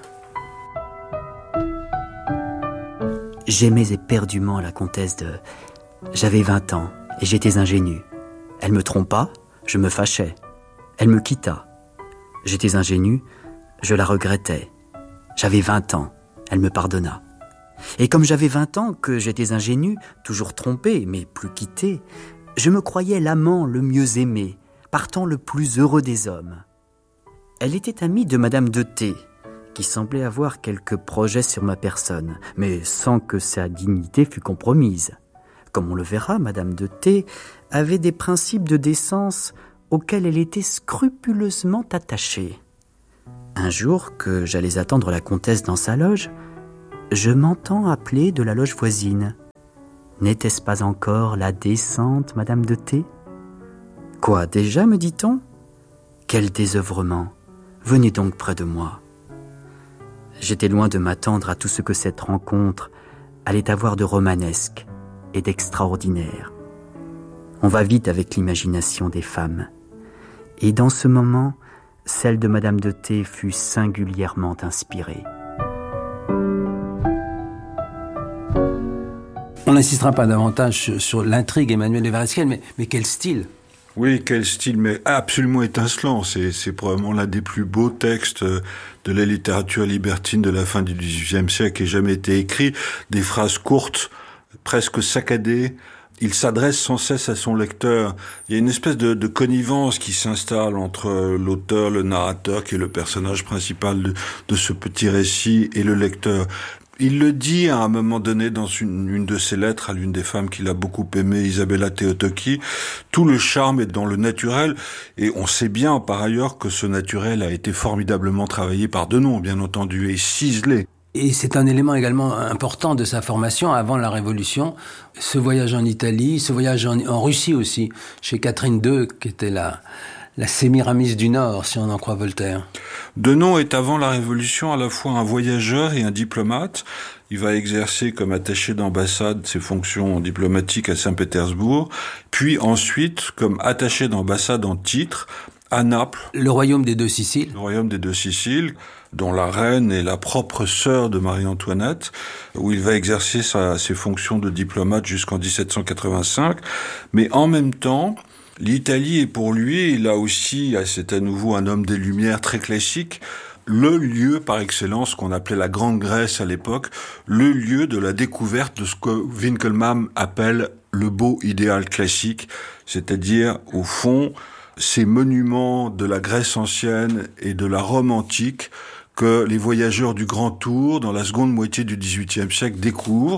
J'aimais éperdument la comtesse de... J'avais vingt ans et j'étais ingénu. Elle me trompa, je me fâchais. Elle me quitta. J'étais ingénu, je la regrettais. J'avais vingt ans, elle me pardonna. Et comme j'avais vingt ans, que j'étais ingénu, toujours trompé, mais plus quitté, je me croyais l'amant le mieux aimé, partant le plus heureux des hommes. Elle était amie de Madame de T, qui semblait avoir quelques projets sur ma personne, mais sans que sa dignité fût compromise. Comme on le verra, Madame de T avait des principes de décence auxquels elle était scrupuleusement attachée. Un jour, que j'allais attendre la comtesse dans sa loge, je m'entends appeler de la loge voisine. N'était-ce pas encore la décente Madame de T ? Quoi, déjà, me dit-on ? Quel désœuvrement ! Venez donc près de moi. J'étais loin de m'attendre à tout ce que cette rencontre allait avoir de romanesque et d'extraordinaire. On va vite avec l'imagination des femmes. Et dans ce moment, celle de Madame de T fut singulièrement inspirée. On n'insistera pas davantage sur l'intrigue Emmanuel Évarist-Gell, mais, mais quel style ? Oui, quel style, mais absolument étincelant. C'est, c'est probablement l'un des plus beaux textes de la littérature libertine de la fin du dix-huitième siècle qui ait jamais été écrit. Des phrases courtes, presque saccadées. Il s'adresse sans cesse à son lecteur. Il y a une espèce de, de connivence qui s'installe entre l'auteur, le narrateur, qui est le personnage principal de, de ce petit récit, et le lecteur. Il le dit à un moment donné dans une, une de ses lettres à l'une des femmes qu'il a beaucoup aimée, Isabella Teotoki. Tout le charme est dans le naturel, et on sait bien par ailleurs que ce naturel a été formidablement travaillé par Denon, bien entendu, et ciselé. Et c'est un élément également important de sa formation avant la Révolution. Ce voyage en Italie, ce voyage en, en Russie aussi, chez Catherine deux, qui était la, la Sémiramis du Nord, si on en croit Voltaire. Denon est avant la Révolution à la fois un voyageur et un diplomate. Il va exercer comme attaché d'ambassade ses fonctions diplomatiques à Saint-Pétersbourg, puis ensuite comme attaché d'ambassade en titre à Naples. Le royaume des deux Siciles. Le royaume des deux Siciles, dont la reine est la propre sœur de Marie-Antoinette, où il va exercer sa, ses fonctions de diplomate jusqu'en dix-sept cent quatre-vingt-cinq. Mais en même temps, l'Italie est pour lui, là aussi, c'est à nouveau un homme des Lumières très classique, le lieu par excellence qu'on appelait la Grande Grèce à l'époque, le lieu de la découverte de ce que Winkelmann appelle le beau idéal classique, c'est-à-dire, au fond, ces monuments de la Grèce ancienne et de la Rome antique que les voyageurs du Grand Tour, dans la seconde moitié du dix-huitième siècle, découvrent,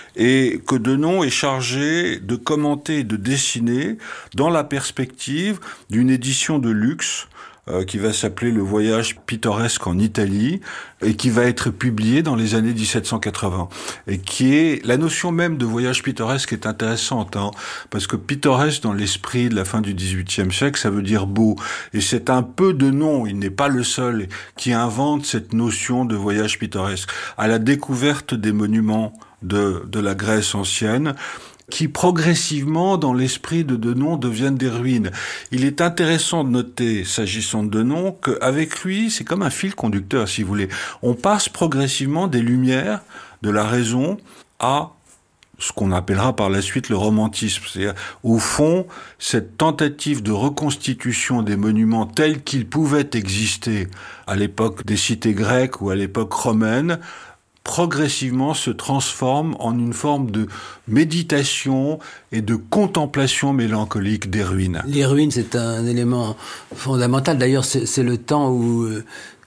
et que Denon est chargé de commenter et de dessiner dans la perspective d'une édition de luxe euh, qui va s'appeler Le Voyage pittoresque en Italie, et qui va être publié dans les années dix-sept cent quatre-vingts. Et qui est, la notion même de voyage pittoresque est intéressante, hein, parce que pittoresque dans l'esprit de la fin du dix-huitième siècle, ça veut dire beau. Et c'est un peu Denon, il n'est pas le seul, qui invente cette notion de voyage pittoresque. À la découverte des monuments de, de la Grèce ancienne, qui progressivement, dans l'esprit de Denon, deviennent des ruines. Il est intéressant de noter, s'agissant de Denon, qu'avec lui, c'est comme un fil conducteur, si vous voulez. On passe progressivement des lumières, de la raison, à ce qu'on appellera par la suite le romantisme. C'est-à-dire, au fond, cette tentative de reconstitution des monuments tels qu'ils pouvaient exister à l'époque des cités grecques ou à l'époque romaine, progressivement se transforme en une forme de méditation et de contemplation mélancolique des ruines. Les ruines, c'est un élément fondamental. D'ailleurs, c'est, c'est le temps où euh,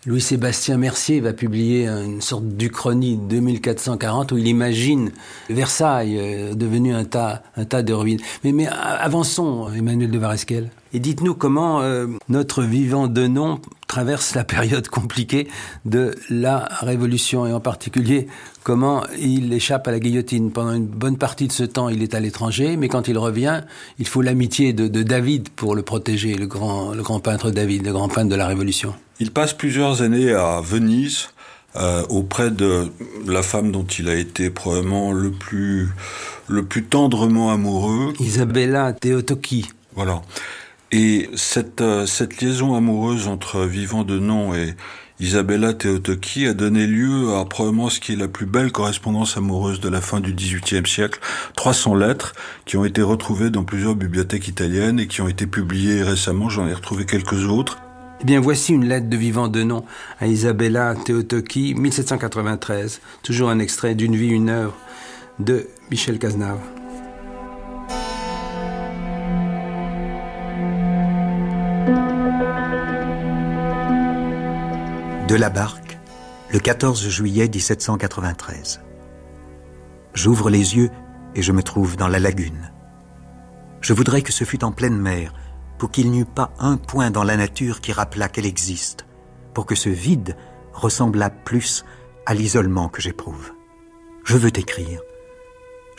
Louis-Sébastien Mercier va publier une sorte d'Uchronie deux mille quatre cent quarante où il imagine Versailles euh, devenu un tas, un tas de ruines. Mais, mais avançons, Emmanuel de Varesquel. Et dites-nous comment euh, notre vivant de nom traverse la période compliquée de la Révolution, et en particulier comment il échappe à la guillotine. Pendant une bonne partie de ce temps, il est à l'étranger, mais quand il revient, il faut l'amitié de, de David pour le protéger, le grand, le grand peintre David, le grand peintre de la Révolution. Il passe plusieurs années à Venise, euh, auprès de la femme dont il a été probablement le plus, le plus tendrement amoureux. Isabella Teotoki. Voilà. Et cette, euh, cette liaison amoureuse entre Vivant de nom et Isabella Teotoki a donné lieu à probablement ce qui est la plus belle correspondance amoureuse de la fin du dix-huitième siècle. trois cents lettres qui ont été retrouvées dans plusieurs bibliothèques italiennes et qui ont été publiées récemment. J'en ai retrouvé quelques autres. Eh bien, voici une lettre de Vivant de nom à Isabella Teotoki, mille sept cent quatre-vingt-treize. Toujours un extrait d'Une vie, une œuvre de Michel Cazenave. De la Barque, le quatorze juillet dix-sept cent quatre-vingt-treize. J'ouvre les yeux et je me trouve dans la lagune. Je voudrais que ce fût en pleine mer, pour qu'il n'y eût pas un point dans la nature qui rappelât qu'elle existe, pour que ce vide ressemblât plus à l'isolement que j'éprouve. Je veux t'écrire,